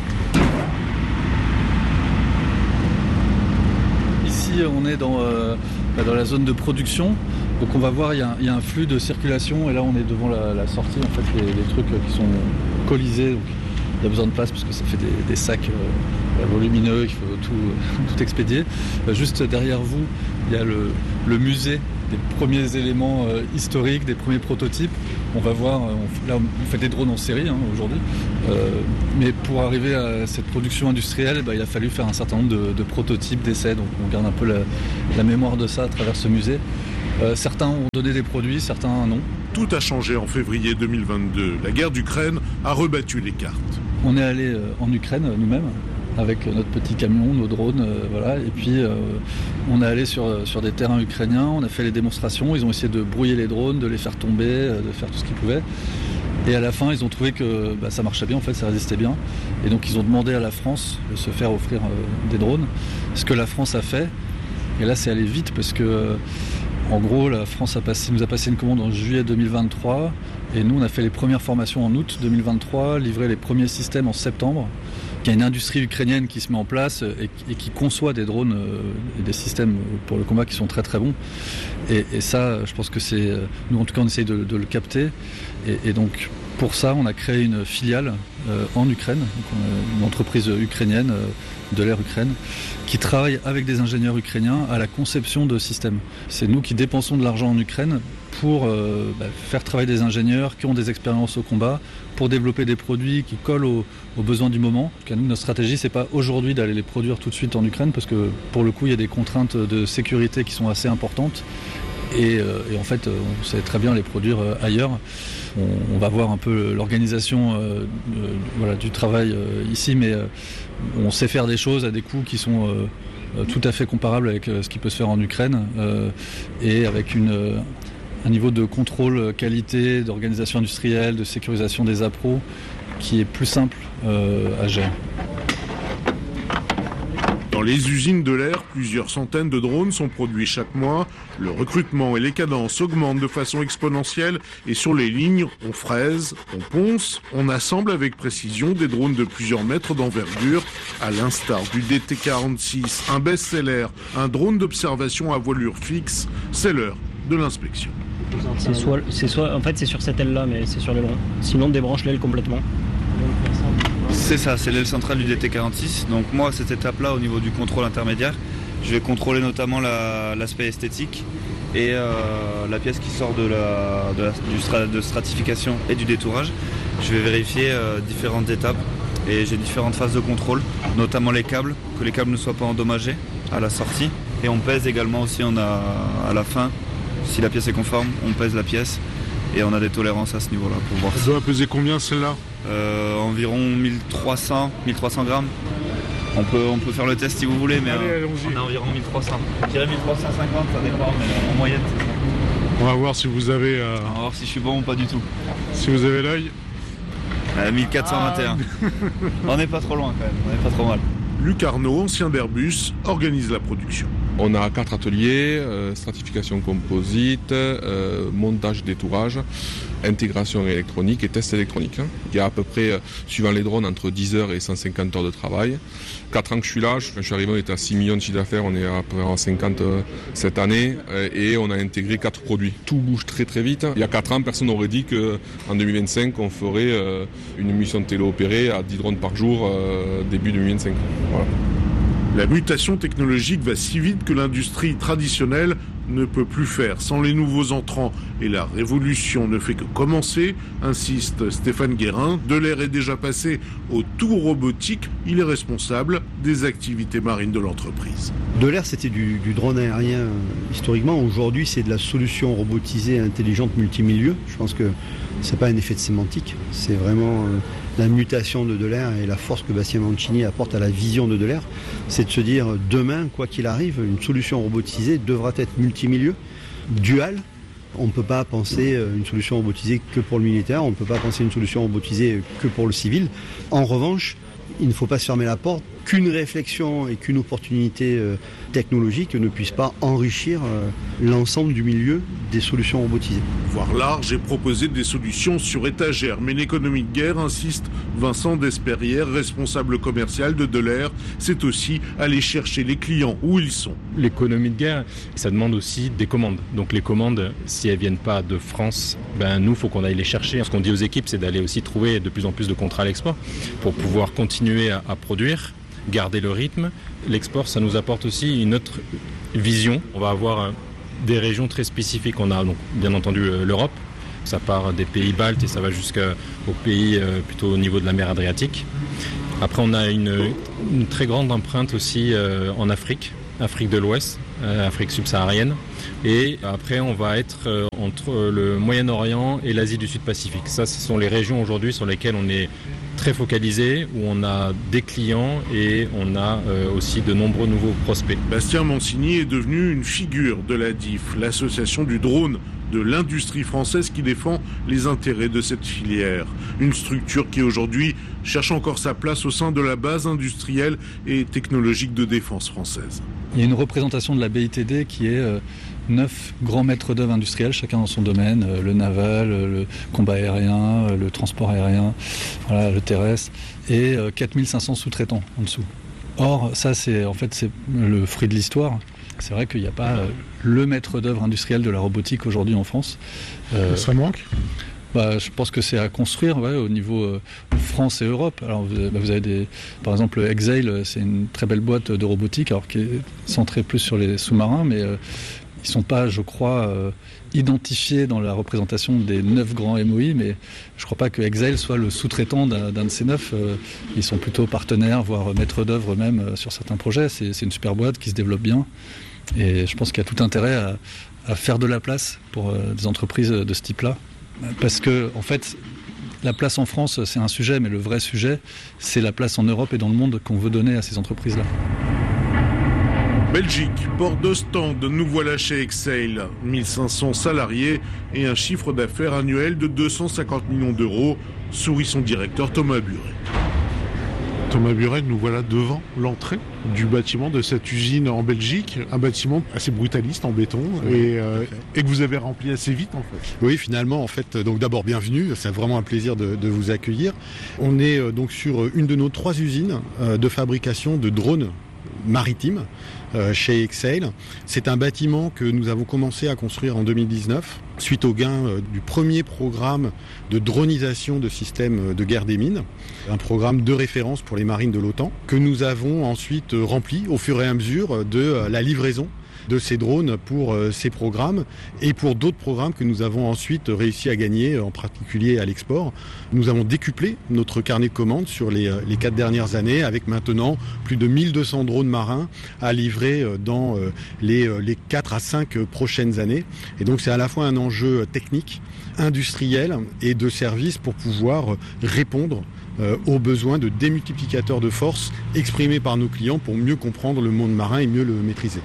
Ici, on est dans, euh, dans la zone de production. Donc on va voir, il y, y a un flux de circulation et là on est devant la, la sortie, en fait les, les trucs qui sont colisés, donc il y a besoin de place parce que ça fait des, des sacs euh, volumineux, il faut tout, tout expédier. Euh, juste derrière vous, il y a le, le musée des premiers éléments euh, historiques, des premiers prototypes. On va voir, on, là on fait des drones en série hein, aujourd'hui, euh, mais pour arriver à cette production industrielle, bah, il a fallu faire un certain nombre de, de prototypes, d'essais, donc on garde un peu la, la mémoire de ça à travers ce musée. Euh, certains ont donné des produits, certains non. Tout a changé en février deux mille vingt-deux. La guerre d'Ukraine a rebattu les cartes. On est allé euh, en Ukraine euh, nous-mêmes, avec notre petit camion, nos drones, euh, voilà. Et puis euh, on est allé sur, sur des terrains ukrainiens, on a fait les démonstrations, ils ont essayé de brouiller les drones, de les faire tomber, euh, de faire tout ce qu'ils pouvaient. Et à la fin, ils ont trouvé que bah, ça marchait bien, en fait, ça résistait bien. Et donc ils ont demandé à la France de se faire offrir euh, des drones, ce que la France a fait. Et là, c'est allé vite parce que euh, en gros, la France a passé, nous a passé une commande en juillet deux mille vingt-trois et nous, on a fait les premières formations en août deux mille vingt-trois, livré les premiers systèmes en septembre. Il y a une industrie ukrainienne qui se met en place et, et qui conçoit des drones euh, et des systèmes pour le combat qui sont très très bons. Et, et ça, je pense que c'est... Nous, en tout cas, on essaye de, de le capter. Et, et donc, pour ça, on a créé une filiale euh, en Ukraine, donc on a une entreprise ukrainienne, euh, de l'Air Ukraine, qui travaille avec des ingénieurs ukrainiens à la conception de systèmes. C'est nous qui dépensons de l'argent en Ukraine pour euh, bah, faire travailler des ingénieurs qui ont des expériences au combat, pour développer des produits qui collent aux, aux besoins du moment. Donc, nous, notre stratégie, c'est pas aujourd'hui d'aller les produire tout de suite en Ukraine, parce que pour le coup, il y a des contraintes de sécurité qui sont assez importantes. Et, euh, et en fait, on sait très bien les produire euh, ailleurs. On, on va voir un peu l'organisation euh, de, voilà, du travail euh, ici, mais euh, on sait faire des choses à des coûts qui sont euh, tout à fait comparables avec euh, ce qui peut se faire en Ukraine, euh, et avec une, euh, un niveau de contrôle qualité, d'organisation industrielle, de sécurisation des appros qui est plus simple euh, à gérer. Dans les usines de l'Air, plusieurs centaines de drones sont produits chaque mois. Le recrutement et les cadences augmentent de façon exponentielle et sur les lignes, on fraise, on ponce, on assemble avec précision des drones de plusieurs mètres d'envergure, à l'instar du D T quarante-six, un best-seller, un drone d'observation à voilure fixe. C'est l'heure de l'inspection. C'est soit, c'est soit, en fait, c'est sur cette aile-là, mais c'est sur l'aileron. Sinon, on débranche l'aile complètement. C'est ça, c'est l'aile centrale du D T quarante-six. Donc moi, à cette étape-là, au niveau du contrôle intermédiaire, je vais contrôler notamment la, l'aspect esthétique et euh, la pièce qui sort de la, de la du stra, de stratification et du détourage. Je vais vérifier euh, différentes étapes et j'ai différentes phases de contrôle, notamment les câbles, que les câbles ne soient pas endommagés à la sortie. Et on pèse également aussi, on a à la fin, si la pièce est conforme, on pèse la pièce. Et on a des tolérances à ce niveau-là pour voir. Elle doit peser combien celle-là ? euh, Environ mille trois cents grammes. On peut, on peut faire le test si vous voulez, mais Allez, euh, on a environ mille trois cents. Je dirais mille trois cent cinquante, ça dépend, mais en moyenne c'est ça. On va voir si vous avez... Euh... On va voir si je suis bon ou pas du tout. Si vous avez l'œil euh, mille quatre cent vingt et un. Ah. On n'est pas trop loin quand même, on n'est pas trop mal. Luc Arnaud, ancien d'Airbus, organise la production. On a quatre ateliers, euh, stratification composite, euh, montage détourage, intégration électronique et test électronique. Hein. Il y a à peu près, euh, suivant les drones, entre dix heures et cent cinquante heures de travail. quatre ans que je suis là, quand je suis arrivé on était à six millions de chiffre d'affaires, on est à peu près à cinquante euh, cette année euh, et on a intégré quatre produits. Tout bouge très très vite. Il y a quatre ans, personne n'aurait dit qu'en deux mille vingt-cinq on ferait euh, une mission téléopérée à dix drones par jour euh, début deux mille vingt-cinq. Voilà. La mutation technologique va si vite que l'industrie traditionnelle ne peut plus faire sans les nouveaux entrants. Et la révolution ne fait que commencer, insiste Stéphane Guérin. Delair est déjà passé au tout robotique. Il est responsable des activités marines de l'entreprise. Delair, c'était du, du drone aérien euh, historiquement. Aujourd'hui, c'est de la solution robotisée intelligente multimilieu. Je pense que c'est pas un effet de sémantique. C'est vraiment euh, la mutation de Delair et la force que Bastien Mancini apporte à la vision de Delair. C'est de se dire, demain, quoi qu'il arrive, une solution robotisée devra être multimilieu, dual, On ne peut pas penser une solution robotisée que pour le militaire, on ne peut pas penser une solution robotisée que pour le civil. En revanche, il ne faut pas se fermer la porte qu'une réflexion et qu'une opportunité euh, technologique ne puisse pas enrichir euh, l'ensemble du milieu des solutions robotisées. Voir large et proposer des solutions sur étagère. Mais l'économie de guerre, insiste Vincent Desperrières, responsable commercial de Delair, c'est aussi aller chercher les clients où ils sont. L'économie de guerre, ça demande aussi des commandes. Donc les commandes, si elles ne viennent pas de France, ben nous, il faut qu'on aille les chercher. Ce qu'on dit aux équipes, c'est d'aller aussi trouver de plus en plus de contrats à l'export pour pouvoir continuer à, à produire, garder le rythme. L'export, ça nous apporte aussi une autre vision. On va avoir des régions très spécifiques. On a donc bien entendu l'Europe. Ça part des pays baltes et ça va jusqu'aux pays euh, plutôt au niveau de la mer Adriatique. Après, on a une, une très grande empreinte aussi euh, en Afrique, Afrique de l'Ouest, euh, Afrique subsaharienne. Et après, on va être euh, entre le Moyen-Orient et l'Asie du Sud-Pacifique. Ça, ce sont les régions aujourd'hui sur lesquelles on est très focalisé, où on a des clients et on a euh, aussi de nombreux nouveaux prospects. Bastien Mancini est devenu une figure de la D I F, l'association du drone de l'industrie française qui défend les intérêts de cette filière. Une structure qui aujourd'hui cherche encore sa place au sein de la base industrielle et technologique de défense française. Il y a une représentation de la B I T D qui est euh, neuf grands maîtres d'œuvre industriels, chacun dans son domaine, euh, le naval, le combat aérien, euh, le transport aérien, voilà, le terrestre, et euh, quatre mille cinq cents sous-traitants en dessous. Or, ça, c'est en fait c'est le fruit de l'histoire. C'est vrai qu'il n'y a pas euh, le maître d'œuvre industriel de la robotique aujourd'hui en France. Euh, ça manque bah, je pense que c'est à construire ouais, au niveau euh, France et Europe. Alors, vous, bah, vous avez des, par exemple, Exail, c'est une très belle boîte de robotique, alors qui est centrée plus sur les sous-marins, mais euh, ils ne sont pas, je crois, euh, identifiés dans la représentation des neuf grands M O I, mais je ne crois pas que Exail soit le sous-traitant d'un, d'un de ces neuf. Euh, ils sont plutôt partenaires, voire maîtres d'œuvre même euh, sur certains projets. C'est, c'est une super boîte qui se développe bien. Et je pense qu'il y a tout intérêt à, à faire de la place pour euh, des entreprises de ce type-là. Parce que, en fait, la place en France, c'est un sujet, mais le vrai sujet, c'est la place en Europe et dans le monde qu'on veut donner à ces entreprises-là. Belgique, port d'Ostende, nous voilà chez Exail. mille cinq cents salariés et un chiffre d'affaires annuel de deux cent cinquante millions d'euros, sourit son directeur Thomas Buret. Thomas Buret, nous voilà devant l'entrée du bâtiment de cette usine en Belgique, un bâtiment assez brutaliste en béton et, euh, et que vous avez rempli assez vite en fait. Oui, finalement, en fait, donc d'abord bienvenue, c'est vraiment un plaisir de, de vous accueillir. On est euh, donc sur une de nos trois usines euh, de fabrication de drones maritimes euh, chez Exail. C'est un bâtiment que nous avons commencé à construire en deux mille dix-neuf suite au gain euh, du premier programme de dronisation de systèmes de guerre des mines, un programme de référence pour les marines de l'OTAN que nous avons ensuite euh, rempli au fur et à mesure de euh, la livraison de ces drones pour euh, ces programmes et pour d'autres programmes que nous avons ensuite réussi à gagner, en particulier à l'export. Nous avons décuplé notre carnet de commandes sur les, les quatre dernières années avec maintenant plus de mille deux cents drones marins à livrer dans euh, les, les quatre à cinq prochaines années. Et donc c'est à la fois un enjeu technique, industriel et de service pour pouvoir répondre Euh, aux besoins de démultiplicateurs de force exprimés par nos clients pour mieux comprendre le monde marin et mieux le maîtriser.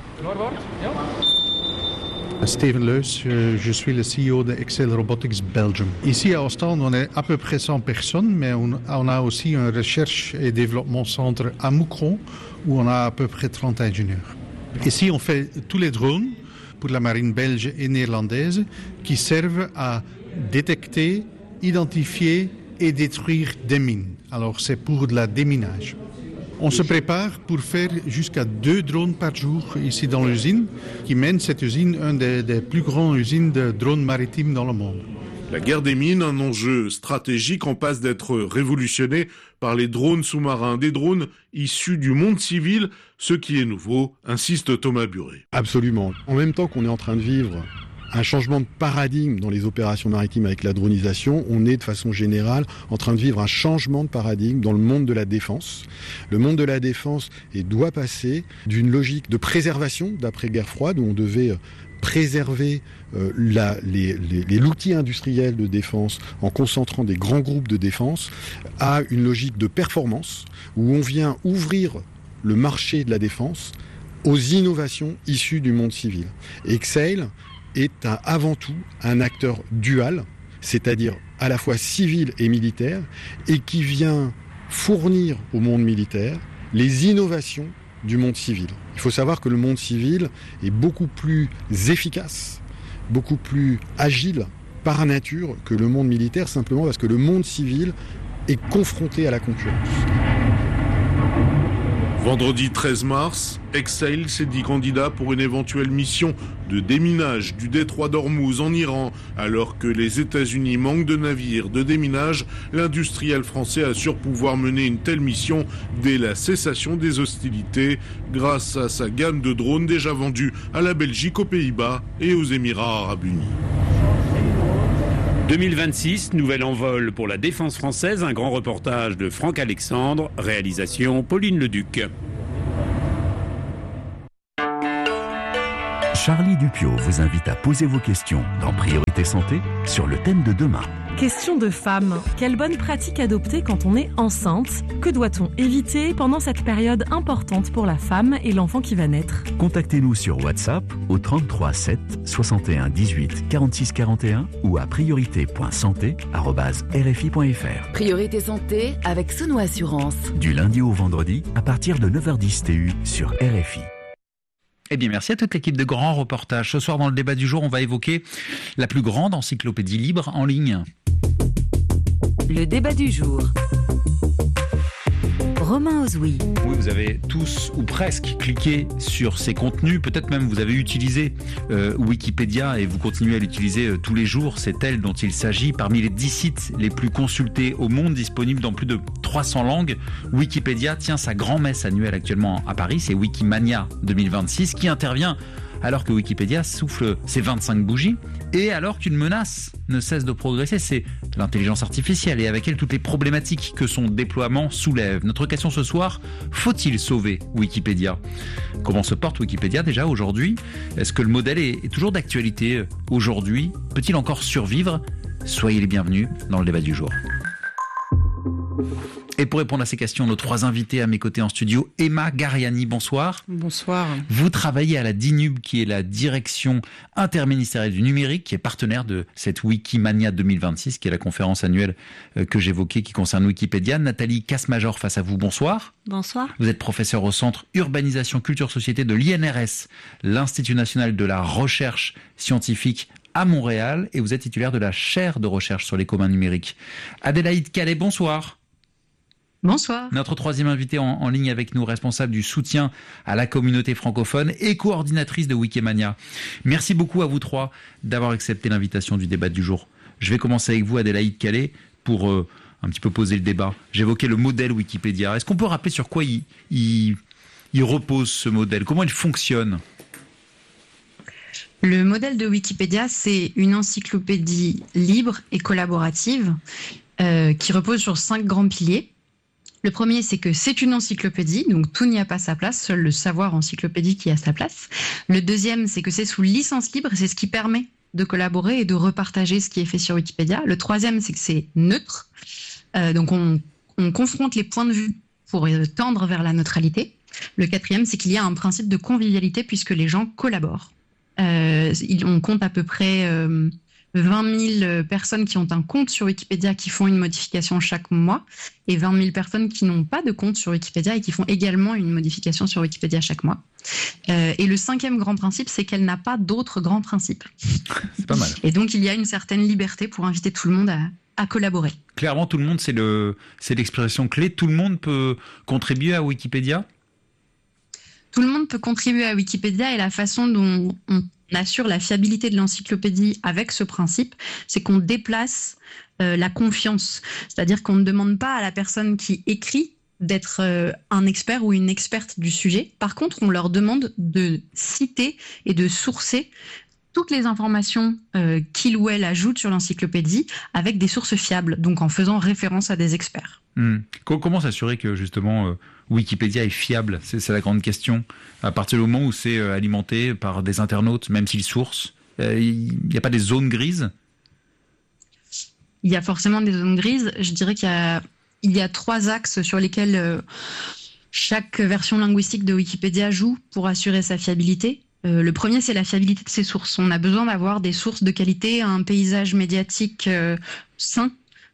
Steven Leus, je suis le C E O de Exail Robotics Belgium. Ici à Ostende, on est à peu près cent personnes, mais on, on a aussi un recherche et développement centre à Moucron où on a à peu près trente ingénieurs. Ici, on fait tous les drones pour la marine belge et néerlandaise qui servent à détecter, identifier et détruire des mines. Alors c'est pour de la déminage. On se prépare pour faire jusqu'à deux drones par jour ici dans l'usine, qui mène cette usine, une des, des plus grandes usines de drones maritimes dans le monde. La guerre des mines, un enjeu stratégique en passe d'être révolutionné par les drones sous-marins, des drones issus du monde civil, ce qui est nouveau, insiste Thomas Buret. Absolument. En même temps qu'on est en train de vivre un changement de paradigme dans les opérations maritimes avec la dronisation, on est de façon générale en train de vivre un changement de paradigme dans le monde de la défense. Le monde de la défense et doit passer d'une logique de préservation d'après-guerre froide où on devait préserver euh, la, les, les, les, l'outil industriel de défense en concentrant des grands groupes de défense à une logique de performance où on vient ouvrir le marché de la défense aux innovations issues du monde civil. Exail est un, avant tout un acteur dual, c'est-à-dire à la fois civil et militaire, et qui vient fournir au monde militaire les innovations du monde civil. Il faut savoir que le monde civil est beaucoup plus efficace, beaucoup plus agile par nature que le monde militaire, simplement parce que le monde civil est confronté à la concurrence. Vendredi treize mars, Exail s'est dit candidat pour une éventuelle mission de déminage du détroit d'Ormuz en Iran. Alors que les États-Unis manquent de navires de déminage, l'industriel français assure pouvoir mener une telle mission dès la cessation des hostilités grâce à sa gamme de drones déjà vendus à la Belgique, aux Pays-Bas et aux Émirats arabes unis. deux mille vingt-six, nouvel envol pour la défense française, un grand reportage de Franck Alexandre, réalisation Pauline Leduc. Charlie Dupio vous invite à poser vos questions dans Priorité Santé sur le thème de demain. Question de femme. Quelle bonne pratique adopter quand on est enceinte? Que doit-on éviter pendant cette période importante pour la femme et l'enfant qui va naître? Contactez-nous sur WhatsApp au trente-trois sept soixante et un dix-huit quarante-six quarante et un ou à priorité point santé arobase r f i point f r. Priorité Santé avec Sono Assurance. Du lundi au vendredi à partir de neuf heures dix T U sur R F I. Eh bien, merci à toute l'équipe de Grand Reportage. Ce soir, dans le débat du jour, on va évoquer la plus grande encyclopédie libre en ligne. Le débat du jour. Romain Ozoui. Oui, vous avez tous ou presque cliqué sur ces contenus. Peut-être même vous avez utilisé euh, Wikipédia et vous continuez à l'utiliser euh, tous les jours. C'est elle dont il s'agit. Parmi les dix sites les plus consultés au monde, disponibles dans plus de trois cents langues, Wikipédia tient sa grand-messe annuelle actuellement à Paris. C'est Wikimania deux mille vingt-six qui intervient alors que Wikipédia souffle ses vingt-cinq bougies et alors qu'une menace ne cesse de progresser, c'est l'intelligence artificielle et avec elle toutes les problématiques que son déploiement soulève. Notre question ce soir, faut-il sauver Wikipédia? Comment se porte Wikipédia déjà aujourd'hui? Est-ce que le modèle est, est toujours d'actualité aujourd'hui? Peut-il encore survivre? Soyez les bienvenus dans le débat du jour. Et pour répondre à ces questions, nos trois invités à mes côtés en studio, Emma Gariani, bonsoir. Bonsoir. Vous travaillez à la D I N U B, qui est la direction interministérielle du numérique, qui est partenaire de cette Wikimania deux mille vingt-six, qui est la conférence annuelle que j'évoquais, qui concerne Wikipédia. Nathalie Casse-Major face à vous, bonsoir. Bonsoir. Vous êtes professeur au Centre Urbanisation Culture Société de l'I N R S, l'Institut National de la Recherche Scientifique à Montréal, et vous êtes titulaire de la chaire de recherche sur les communs numériques. Adélaïde Calais, bonsoir. Bonsoir. Notre troisième invitée en, en ligne avec nous, responsable du soutien à la communauté francophone et coordinatrice de Wikimania. Merci beaucoup à vous trois d'avoir accepté l'invitation du débat du jour. Je vais commencer avec vous, Adélaïde Calais, pour euh, un petit peu poser le débat. J'évoquais le modèle Wikipédia. Est-ce qu'on peut rappeler sur quoi il, il, il repose ce modèle? Comment il fonctionne? Le modèle de Wikipédia, c'est une encyclopédie libre et collaborative euh, qui repose sur cinq grands piliers. Le premier, c'est que c'est une encyclopédie, donc tout n'y a pas sa place, seul le savoir encyclopédique qui a sa place. Le deuxième, c'est que c'est sous licence libre, et c'est ce qui permet de collaborer et de repartager ce qui est fait sur Wikipédia. Le troisième, c'est que c'est neutre, euh, donc on, on confronte les points de vue pour tendre vers la neutralité. Le quatrième, c'est qu'il y a un principe de convivialité puisque les gens collaborent. Euh, on compte à peu près euh, vingt mille personnes qui ont un compte sur Wikipédia qui font une modification chaque mois et vingt mille personnes qui n'ont pas de compte sur Wikipédia et qui font également une modification sur Wikipédia chaque mois. Euh, et le cinquième grand principe, c'est qu'elle n'a pas d'autres grands principes. C'est pas mal. Et donc, il y a une certaine liberté pour inviter tout le monde à, à collaborer. Clairement, tout le monde, c'est le, c'est l'expression clé. Tout le monde peut contribuer à Wikipédia? Tout le monde peut contribuer à Wikipédia et la façon dont on assure la fiabilité de l'encyclopédie avec ce principe, c'est qu'on déplace euh, la confiance. C'est-à-dire qu'on ne demande pas à la personne qui écrit d'être euh, un expert ou une experte du sujet. Par contre, on leur demande de citer et de sourcer toutes les informations euh, qu'il ou elle ajoute sur l'encyclopédie avec des sources fiables, donc en faisant référence à des experts. Mmh. Comment s'assurer que justement euh, Wikipédia est fiable? C'est, c'est la grande question. À partir du moment où c'est euh, alimenté par des internautes, même s'ils sourcent, il euh, n'y a pas des zones grises? Il y a forcément des zones grises. Je dirais qu'il y a, il y a trois axes sur lesquels euh, chaque version linguistique de Wikipédia joue pour assurer sa fiabilité. Euh, le premier, c'est la fiabilité de ces sources. On a besoin d'avoir des sources de qualité, un paysage médiatique euh, sain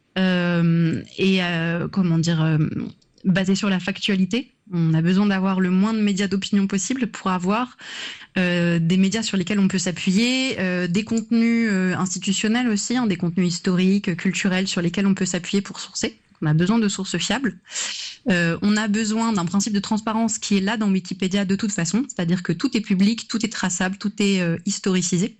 euh, et euh, comment dire euh, basé sur la factualité. On a besoin d'avoir le moins de médias d'opinion possible pour avoir euh, des médias sur lesquels on peut s'appuyer, euh, des contenus euh, institutionnels aussi, hein, des contenus historiques, culturels sur lesquels on peut s'appuyer pour sourcer. On a besoin de sources fiables. Euh, on a besoin d'un principe de transparence qui est là dans Wikipédia de toute façon, c'est-à-dire que tout est public, tout est traçable, tout est euh, historicisé,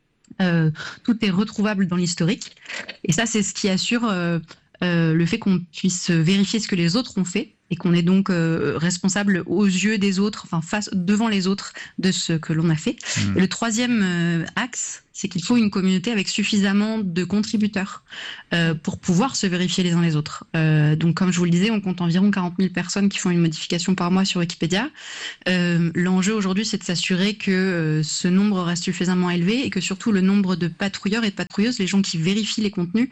euh, tout est retrouvable dans l'historique. Et ça, c'est ce qui assure euh, euh, le fait qu'on puisse vérifier ce que les autres ont fait et qu'on est donc euh, responsable aux yeux des autres, enfin face devant les autres de ce que l'on a fait. Mmh. Et le troisième euh, axe, c'est qu'il faut une communauté avec suffisamment de contributeurs euh, pour pouvoir se vérifier les uns les autres. Euh, donc, comme je vous le disais, on compte environ quarante mille personnes qui font une modification par mois sur Wikipédia. Euh, l'enjeu aujourd'hui, c'est de s'assurer que euh, ce nombre reste suffisamment élevé et que surtout le nombre de patrouilleurs et de patrouilleuses, les gens qui vérifient les contenus,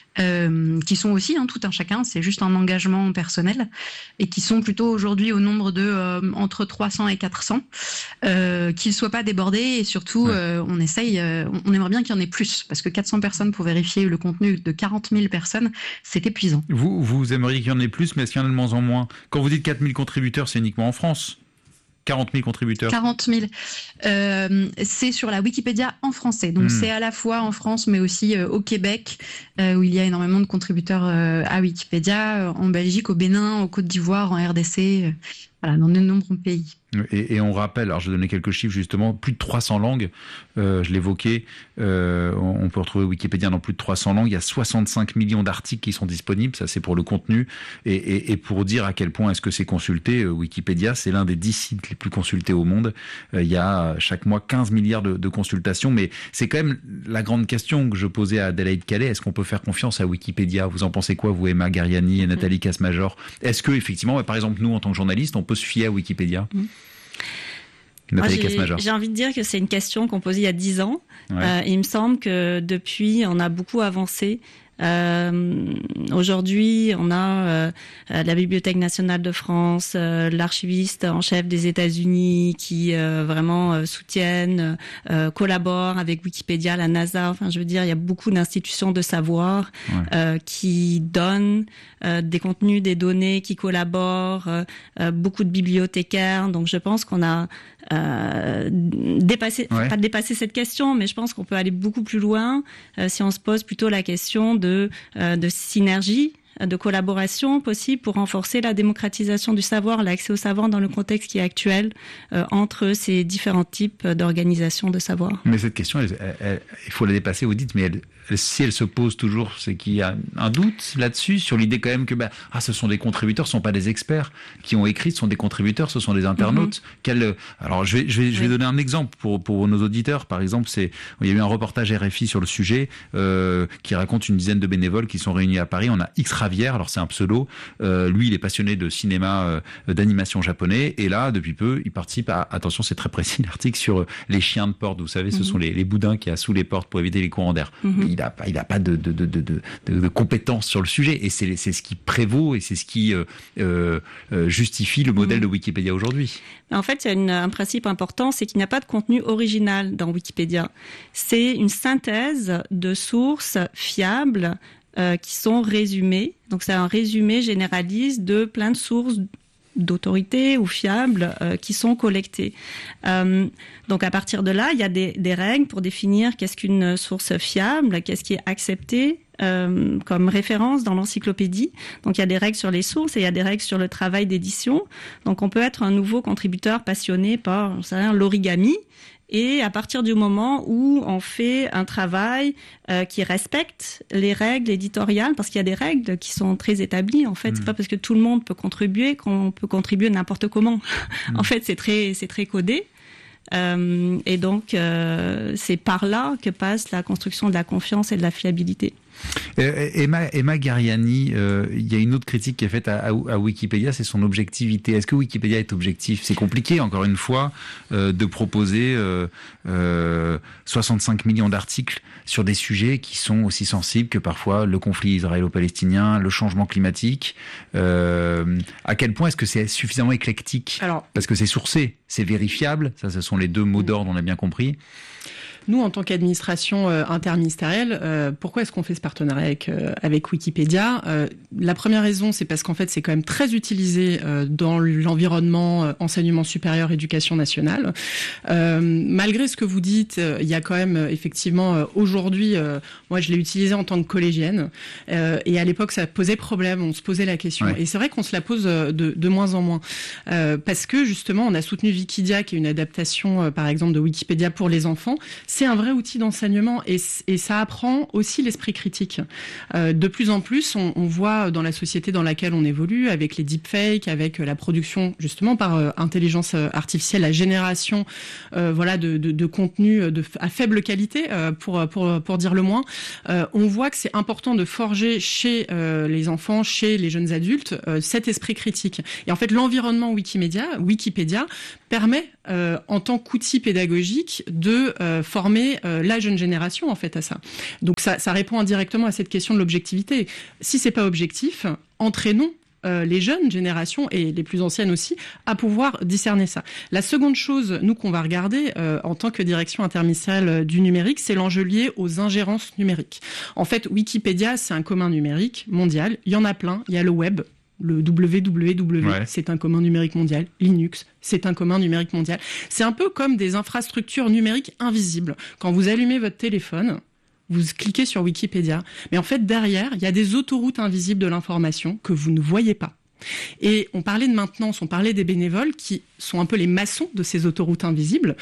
euh, qui sont aussi hein, tout un chacun, c'est juste un engagement personnel, et qui sont plutôt aujourd'hui au nombre de euh, entre trois cents et quatre cents, euh, qu'ils ne soient pas débordés et surtout, ouais. euh, on essaye... Euh, on aimerait bien qu'il y en ait plus, parce que quatre cents personnes pour vérifier le contenu de quarante mille personnes, c'est épuisant. Vous, vous aimeriez qu'il y en ait plus, mais est-ce qu'il y en a de moins en moins ? Quand vous dites quatre mille contributeurs, c'est uniquement en France ? quarante mille contributeurs. quarante mille. Euh, c'est sur la Wikipédia en français. Donc, mmh. c'est à la fois en France, mais aussi euh, au Québec, euh, où il y a énormément de contributeurs euh, à Wikipédia, euh, en Belgique, au Bénin, au Côte d'Ivoire, en R D C, euh, voilà, dans de nombreux pays. Et, et on rappelle, alors je vais donner quelques chiffres justement, plus de trois cents langues, euh, je l'évoquais, euh, on peut retrouver Wikipédia dans plus de trois cents langues, il y a soixante-cinq millions d'articles qui sont disponibles, ça c'est pour le contenu, et, et, et pour dire à quel point est-ce que c'est consulté, euh, Wikipédia c'est l'un des dix sites les plus consultés au monde, euh, il y a chaque mois quinze milliards de, de consultations, mais c'est quand même la grande question que je posais à Adélaïde Calais, est-ce qu'on peut faire confiance à Wikipédia ? Vous en pensez quoi, vous, Emma Gariani et Nathalie Casse-Major ? Est-ce que effectivement, par exemple nous en tant que journalistes, on peut se fier à Wikipédia ? mmh. Moi, j'ai, j'ai envie de dire que c'est une question qu'on posait il y a dix ans. Ouais. Euh, il me semble que depuis, on a beaucoup avancé. Euh, aujourd'hui, on a euh, la Bibliothèque nationale de France, euh, l'archiviste en chef des États-Unis qui euh, vraiment euh, soutiennent, euh, collaborent avec Wikipédia, la NASA. Enfin, je veux dire, il y a beaucoup d'institutions de savoir ouais. euh, qui donnent euh, des contenus, des données, qui collaborent, euh, euh, beaucoup de bibliothécaires. Donc, je pense qu'on a euh, dépassé, ouais. pas dépasser cette question, mais je pense qu'on peut aller beaucoup plus loin euh, si on se pose plutôt la question de De, euh, de synergie, de collaboration possible pour renforcer la démocratisation du savoir, l'accès au savoir dans le contexte qui est actuel euh, entre ces différents types d'organisations de savoir. Mais cette question, elle, elle, elle, il faut la dépasser, vous dites, mais elle, si elle se pose toujours, c'est qu'il y a un doute là-dessus, sur l'idée quand même que bah, ah, ce sont des contributeurs, ce ne sont pas des experts qui ont écrit, ce sont des contributeurs, ce sont des internautes. Mm-hmm. Quel, alors je vais, je vais, je vais oui. donner un exemple pour, pour nos auditeurs. Par exemple, c'est, il y a eu un reportage R F I sur le sujet euh, qui raconte une dizaine de bénévoles qui sont réunis à Paris. On a X Ravière, alors c'est un pseudo. Euh, lui, il est passionné de cinéma, euh, d'animation japonais. Et là, depuis peu, il participe à, attention, c'est très précis, l'article sur euh, les chiens de porte. Vous savez, ce mm-hmm. sont les, les boudins qu'il y a sous les portes pour éviter les courants d'air. Mm-hmm. Il n'a pas, il a pas de, de, de, de, de, de compétences sur le sujet, et c'est, c'est ce qui prévaut et c'est ce qui euh, euh, justifie le modèle mmh. de Wikipédia aujourd'hui. En fait, il y a une, un principe important, c'est qu'il n'y a pas de contenu original dans Wikipédia. C'est une synthèse de sources fiables euh, qui sont résumées. Donc, c'est un résumé généraliste de plein de sources d'autorités ou fiables euh, qui sont collectées. Euh, donc à partir de là, il y a des, des règles pour définir qu'est-ce qu'une source fiable, qu'est-ce qui est accepté euh, comme référence dans l'encyclopédie. Donc il y a des règles sur les sources et il y a des règles sur le travail d'édition. Donc on peut être un nouveau contributeur passionné par, je sais rien, l'origami. Et à partir du moment où on fait un travail euh, qui respecte les règles éditoriales, parce qu'il y a des règles qui sont très établies, en fait, mmh. c'est pas parce que tout le monde peut contribuer qu'on peut contribuer n'importe comment. Mmh. En fait, c'est très, c'est très codé. Euh, et donc, euh, c'est par là que passe la construction de la confiance et de la fiabilité. Euh, Emma, Emma Gariani, euh, il y a une autre critique qui est faite à, à, à Wikipédia, c'est son objectivité. Est-ce que Wikipédia est objectif ? C'est compliqué, encore une fois, euh, de proposer euh, euh, soixante-cinq millions d'articles sur des sujets qui sont aussi sensibles que parfois le conflit israélo-palestinien, le changement climatique. Euh, à quel point est-ce que c'est suffisamment éclectique ? Alors, parce que c'est sourcé, c'est vérifiable, ça ce sont les deux mots d'ordre, on a bien compris. Nous, en tant qu'administration euh, interministérielle, euh, pourquoi est-ce qu'on fait ce partenariat avec, euh, avec Wikipédia ? euh, La première raison, c'est parce qu'en fait, c'est quand même très utilisé euh, dans l'environnement euh, enseignement supérieur, éducation nationale. Euh, malgré ce que vous dites, euh, il y a quand même euh, effectivement euh, aujourd'hui, euh, moi je l'ai utilisé en tant que collégienne, euh, et à l'époque ça posait problème, on se posait la question. Ouais. Et c'est vrai qu'on se la pose de, de moins en moins, euh, parce que justement, on a soutenu Wikidia, qui est une adaptation, euh, par exemple, de Wikipédia pour les enfants. C'est un vrai outil d'enseignement et, et ça apprend aussi l'esprit critique. Euh, de plus en plus, on, on voit dans la société dans laquelle on évolue, avec les deepfakes, avec la production justement par euh, intelligence artificielle, la génération euh, voilà, de, de, de contenu de, à faible qualité, euh, pour, pour, pour dire le moins, euh, on voit que c'est important de forger chez euh, les enfants, chez les jeunes adultes, euh, cet esprit critique. Et en fait, l'environnement Wikimedia, Wikipédia permet, euh, en tant qu'outil pédagogique, de euh, former euh, la jeune génération en fait à ça. Donc ça, ça répond indirectement à cette question de l'objectivité. Si c'est pas objectif, entraînons euh, les jeunes générations et les plus anciennes aussi à pouvoir discerner ça. La seconde chose, nous, qu'on va regarder euh, en tant que direction interministérielle du numérique, c'est l'enjeu lié aux ingérences numériques. En fait, Wikipédia, c'est un commun numérique mondial. Il y en a plein. Il y a le web. Le W W W, ouais. C'est un commun numérique mondial. Linux, c'est un commun numérique mondial. C'est un peu comme des infrastructures numériques invisibles. Quand vous allumez votre téléphone, vous cliquez sur Wikipédia. Mais en fait, derrière, il y a des autoroutes invisibles de l'information que vous ne voyez pas. Et on parlait de maintenance, on parlait des bénévoles qui sont un peu les maçons de ces autoroutes invisibles.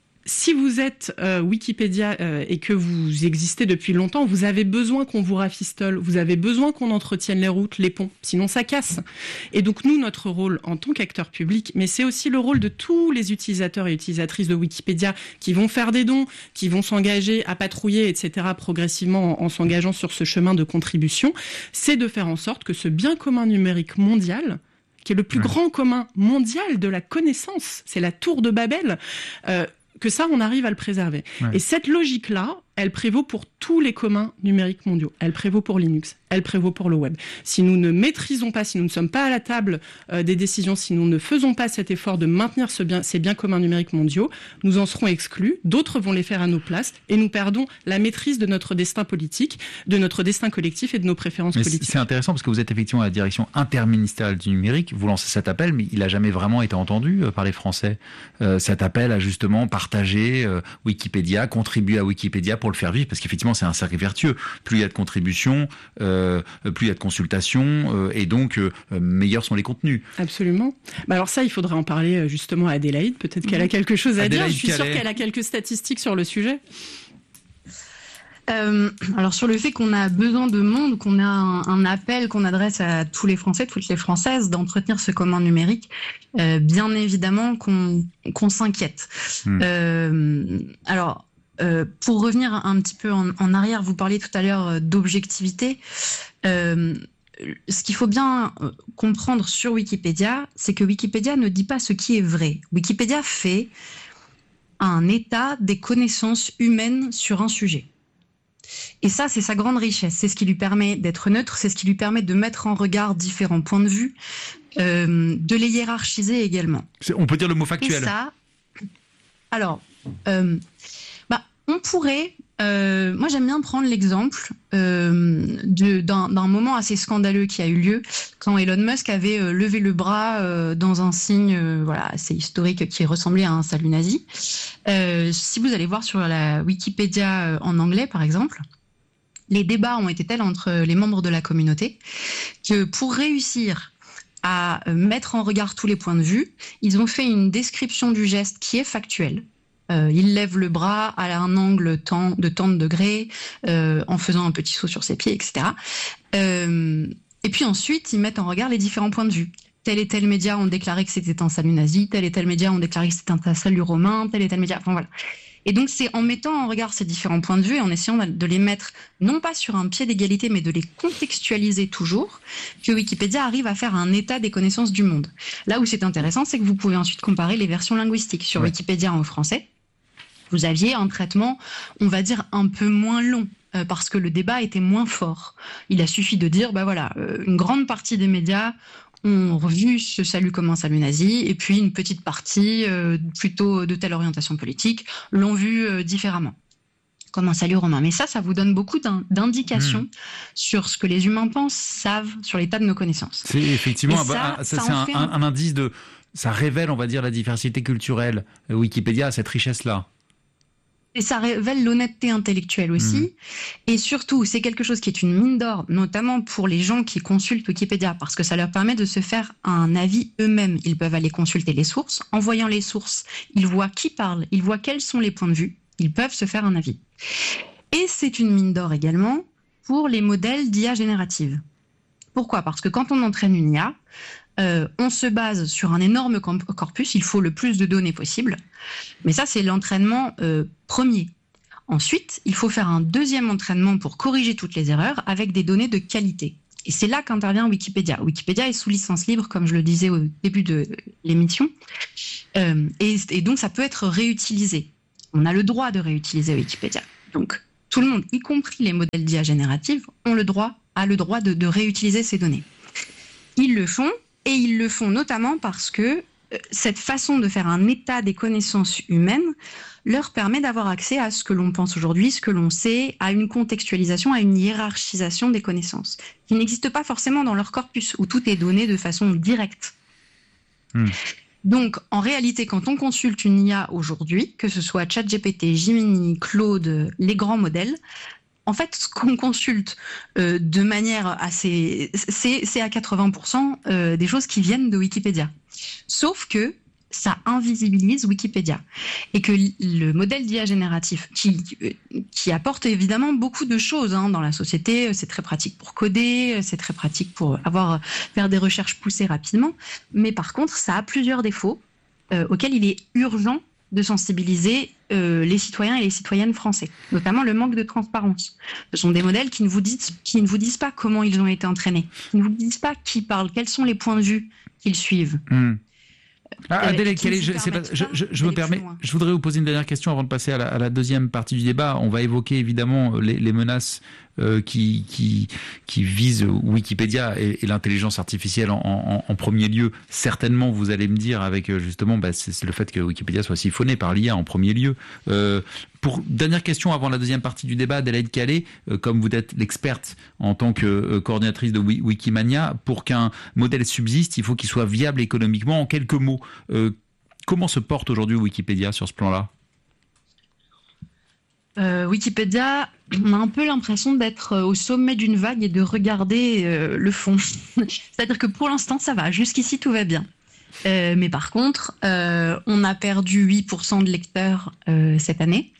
Si vous êtes euh, Wikipédia euh, et que vous existez depuis longtemps, vous avez besoin qu'on vous rafistole, vous avez besoin qu'on entretienne les routes, les ponts, sinon ça casse. Et donc nous, notre rôle en tant qu'acteur public, mais c'est aussi le rôle de tous les utilisateurs et utilisatrices de Wikipédia qui vont faire des dons, qui vont s'engager à patrouiller, et cetera progressivement en, en s'engageant sur ce chemin de contribution, c'est de faire en sorte que ce bien commun numérique mondial, qui est le plus ouais. grand commun mondial de la connaissance, c'est la tour de Babel, euh, que ça, on arrive à le préserver. Ouais. Et cette logique-là, elle prévaut pour tous les communs numériques mondiaux. Elle prévaut pour Linux, elle prévaut pour le web. Si nous ne maîtrisons pas, si nous ne sommes pas à la table euh, des décisions, si nous ne faisons pas cet effort de maintenir ce bien, ces biens communs numériques mondiaux, nous en serons exclus, d'autres vont les faire à nos places, et nous perdons la maîtrise de notre destin politique, de notre destin collectif et de nos préférences mais politiques. C'est intéressant parce que vous êtes effectivement à la direction interministérielle du numérique, vous lancez cet appel, mais il n'a jamais vraiment été entendu euh, par les Français. Euh, cet appel à justement partager euh, Wikipédia, contribuer à Wikipédia pour le faire vivre, parce qu'effectivement c'est un cercle vertueux. Plus il y a de contributions, euh, plus il y a de consultations, euh, et donc euh, meilleurs sont les contenus. Absolument. Bah alors ça, il faudrait en parler justement à Adélaïde. Peut-être qu'elle a quelque chose à Adélaïde dire. Je suis Calais. sûre qu'elle a quelques statistiques sur le sujet. Euh, alors sur le fait qu'on a besoin de monde, qu'on a un, un appel qu'on adresse à tous les Français, toutes les Françaises, d'entretenir ce commun numérique, euh, bien évidemment qu'on qu'on s'inquiète. Mmh. Euh, alors Euh, pour revenir un petit peu en, en arrière, vous parliez tout à l'heure d'objectivité. Euh, ce qu'il faut bien comprendre sur Wikipédia, c'est que Wikipédia ne dit pas ce qui est vrai. Wikipédia fait un état des connaissances humaines sur un sujet. Et ça, c'est sa grande richesse. C'est ce qui lui permet d'être neutre, c'est ce qui lui permet de mettre en regard différents points de vue, euh, de les hiérarchiser également. On peut dire le mot factuel. Et ça, alors... Euh, On pourrait, euh, moi j'aime bien prendre l'exemple euh, de, d'un, d'un moment assez scandaleux qui a eu lieu quand Elon Musk avait euh, levé le bras euh, dans un signe euh, voilà, assez historique qui ressemblait à un salut nazi. Euh, si vous allez voir sur la Wikipédia euh, en anglais par exemple, les débats ont été tels entre les membres de la communauté que pour réussir à mettre en regard tous les points de vue, ils ont fait une description du geste qui est factuelle. Euh, il lève le bras à un angle tant, de tant de degrés, euh, en faisant un petit saut sur ses pieds, et cetera. Euh, et puis ensuite, ils mettent en regard les différents points de vue. Tel et tel média ont déclaré que c'était un salut nazi, tel et tel média ont déclaré que c'était un salut romain, tel et tel média... Enfin voilà. Et donc, c'est en mettant en regard ces différents points de vue et en essayant de les mettre, non pas sur un pied d'égalité, mais de les contextualiser toujours, que Wikipédia arrive à faire un état des connaissances du monde. Là où c'est intéressant, c'est que vous pouvez ensuite comparer les versions linguistiques. Sur ouais. Wikipédia en français, vous aviez un traitement, on va dire, un peu moins long, euh, parce que le débat était moins fort. Il a suffi de dire, bah voilà, euh, une grande partie des médias ont revu ce salut comme un salut nazi, et puis une petite partie, euh, plutôt de telle orientation politique, l'ont vu euh, différemment, comme un salut romain. Mais ça, ça vous donne beaucoup d'indications mmh. sur ce que les humains pensent, savent, sur l'état de nos connaissances. C'est effectivement, ça, un, ça, ça c'est un, un... un indice de... Ça révèle, on va dire, la diversité culturelle. Wikipédia a cette richesse-là. Et ça révèle l'honnêteté intellectuelle aussi. Mmh. Et surtout, c'est quelque chose qui est une mine d'or, notamment pour les gens qui consultent Wikipédia, parce que ça leur permet de se faire un avis eux-mêmes. Ils peuvent aller consulter les sources. En voyant les sources, ils voient qui parle, ils voient quels sont les points de vue. Ils peuvent se faire un avis. Et c'est une mine d'or également pour les modèles d'I A générative. Pourquoi ? Parce que quand on entraîne une I A, Euh, on se base sur un énorme corpus, il faut le plus de données possible, mais ça c'est l'entraînement euh, premier. Ensuite, il faut faire un deuxième entraînement pour corriger toutes les erreurs avec des données de qualité. Et c'est là qu'intervient Wikipédia. Wikipédia est sous licence libre, comme je le disais au début de l'émission, euh, et, et donc ça peut être réutilisé. On a le droit de réutiliser Wikipédia. Donc tout le monde, y compris les modèles d'I A générative, ont le droit, a le droit de, de réutiliser ces données. Ils le font. Et ils le font notamment parce que cette façon de faire un état des connaissances humaines leur permet d'avoir accès à ce que l'on pense aujourd'hui, ce que l'on sait, à une contextualisation, à une hiérarchisation des connaissances, qui n'existe pas forcément dans leur corpus, où tout est donné de façon directe. Mmh. Donc, en réalité, quand on consulte une I A aujourd'hui, que ce soit ChatGPT, Gemini, Claude, les grands modèles, en fait, ce qu'on consulte euh, de manière assez... C'est, c'est à quatre-vingts pour cent euh, des choses qui viennent de Wikipédia. Sauf que ça invisibilise Wikipédia. Et que le modèle d'I A génératif, qui, qui apporte évidemment beaucoup de choses hein, dans la société, c'est très pratique pour coder, c'est très pratique pour avoir, faire des recherches poussées rapidement, mais par contre, ça a plusieurs défauts euh, auxquels il est urgent de sensibiliser euh, les citoyens et les citoyennes français, notamment le manque de transparence. Ce sont des modèles qui ne vous disent, qui ne vous disent pas comment ils ont été entraînés, qui ne vous disent pas qui parle, quels sont les points de vue qu'ils suivent. Mmh. Ah, Adèle, quel est, je, c'est pas, je, je, je me permets, je voudrais vous poser une dernière question avant de passer à la, à la deuxième partie du débat. On va évoquer évidemment les, les menaces euh, qui, qui, qui visent Wikipédia et, et l'intelligence artificielle en, en, en premier lieu. Certainement, vous allez me dire avec justement, bah, c'est, c'est le fait que Wikipédia soit siphonné par l'I A en premier lieu. Euh, Pour dernière question avant la deuxième partie du débat, Adélaïde Calais, euh, comme vous êtes l'experte en tant que euh, coordinatrice de Wikimania, pour qu'un modèle subsiste, il faut qu'il soit viable économiquement. En quelques mots, euh, comment se porte aujourd'hui Wikipédia sur ce plan-là ? euh, Wikipédia, on a un peu l'impression d'être au sommet d'une vague et de regarder euh, le fond. C'est-à-dire que pour l'instant, ça va. Jusqu'ici, tout va bien. Euh, mais par contre, euh, on a perdu huit pour cent de lecteurs euh, cette année.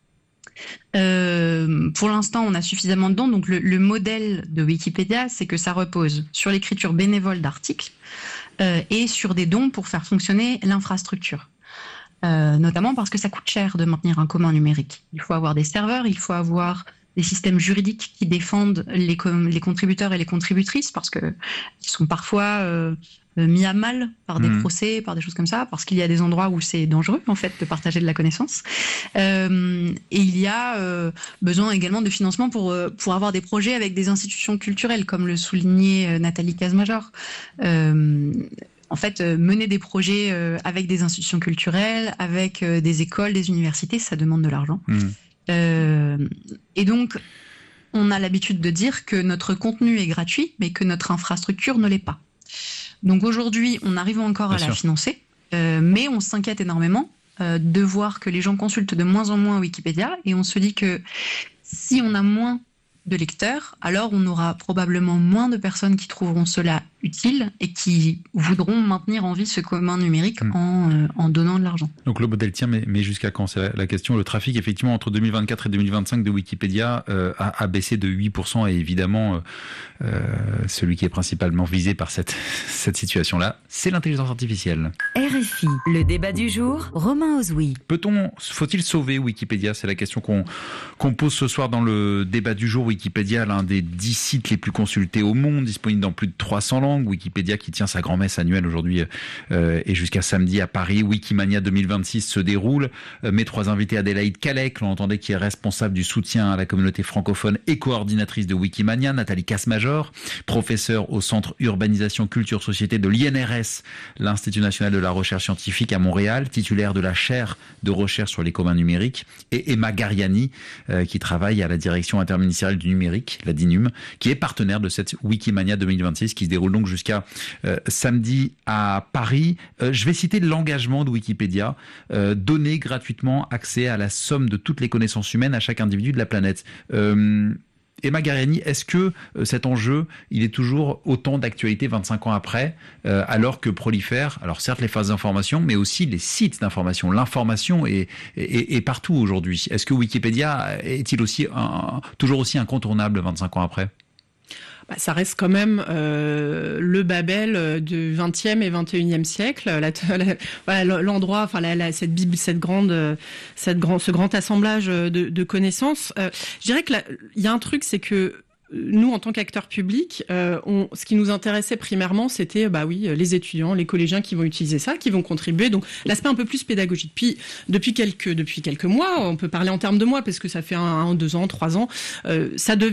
Euh, pour l'instant, on a suffisamment de dons. Donc, le, le modèle de Wikipédia, c'est que ça repose sur l'écriture bénévole d'articles euh, et sur des dons pour faire fonctionner l'infrastructure. Euh, notamment parce que ça coûte cher de maintenir un commun numérique. Il faut avoir des serveurs, il faut avoir des systèmes juridiques qui défendent les, com- les contributeurs et les contributrices parce que ils sont parfois euh, mis à mal par des mmh. procès, par des choses comme ça, parce qu'il y a des endroits où c'est dangereux en fait de partager de la connaissance. Euh, et il y a euh, besoin également de financement pour pour avoir des projets avec des institutions culturelles, comme le soulignait Nathalie Casemajor. Euh, En fait, euh, mener des projets euh, avec des institutions culturelles, avec euh, des écoles, des universités, ça demande de l'argent. Mmh. Euh, et donc, on a l'habitude de dire que notre contenu est gratuit, mais que notre infrastructure ne l'est pas. Donc aujourd'hui, on arrive encore Bien à sûr. la financer, euh, mais on s'inquiète énormément euh, de voir que les gens consultent de moins en moins Wikipédia, et on se dit que si on a moins de lecteurs, alors on aura probablement moins de personnes qui trouveront cela utiles et qui voudront maintenir en vie ce commun numérique mmh. en, euh, en donnant de l'argent. Donc le modèle tient, mais, mais jusqu'à quand? C'est la, la question. Le trafic, effectivement, entre deux mille vingt-quatre et deux mille vingt-cinq de Wikipédia euh, a, a baissé de huit pour cent et évidemment, euh, celui qui est principalement visé par cette, cette situation-là, c'est l'intelligence artificielle. R F I, le débat du jour, Romain Ozoui. Peut-on, faut-il sauver Wikipédia? C'est la question qu'on, qu'on pose ce soir dans le débat du jour. Wikipédia, l'un des dix sites les plus consultés au monde, disponible dans plus de trois cents langues. Wikipédia qui tient sa grand-messe annuelle aujourd'hui euh, et jusqu'à samedi à Paris. Wikimania deux mille vingt-six se déroule. Euh, mes trois invités, Adélaïde Calec, l'on entendait, qui est responsable du soutien à la communauté francophone et coordinatrice de Wikimania. Nathalie Casse-Major, professeure au Centre Urbanisation Culture Société de l'I N R S, l'Institut National de la Recherche Scientifique à Montréal, titulaire de la chaire de recherche sur les communs numériques. Et Emma Gariani, euh, qui travaille à la direction interministérielle du numérique, la DINUM, qui est partenaire de cette Wikimania deux mille vingt-six qui se déroule donc jusqu'à euh, samedi à Paris. Euh, je vais citer l'engagement de Wikipédia, euh, donner gratuitement accès à la somme de toutes les connaissances humaines à chaque individu de la planète. Euh, Emma Gariani, est-ce que euh, cet enjeu, il est toujours autant d'actualité vingt-cinq ans après, euh, alors que prolifèrent, alors certes les phases d'information, mais aussi les sites d'information. L'information est, est, est partout aujourd'hui. Est-ce que Wikipédia est-il aussi un, toujours aussi incontournable vingt-cinq ans après ? Bah, ça reste quand même euh, le Babel du vingtième et vingt et unième siècle, la, la, voilà, l'endroit, enfin la, la, cette bible, cette grande, cette grand, ce grand assemblage de, de connaissances. Euh, je dirais que il y a un truc, c'est que nous, en tant qu'acteurs publics, euh, on, ce qui nous intéressait primairement, c'était bah oui, les étudiants, les collégiens qui vont utiliser ça, qui vont contribuer. Donc l'aspect un peu plus pédagogique. Puis depuis quelques depuis quelques mois, on peut parler en termes de mois parce que ça fait un, un deux ans, trois ans, euh, ça devient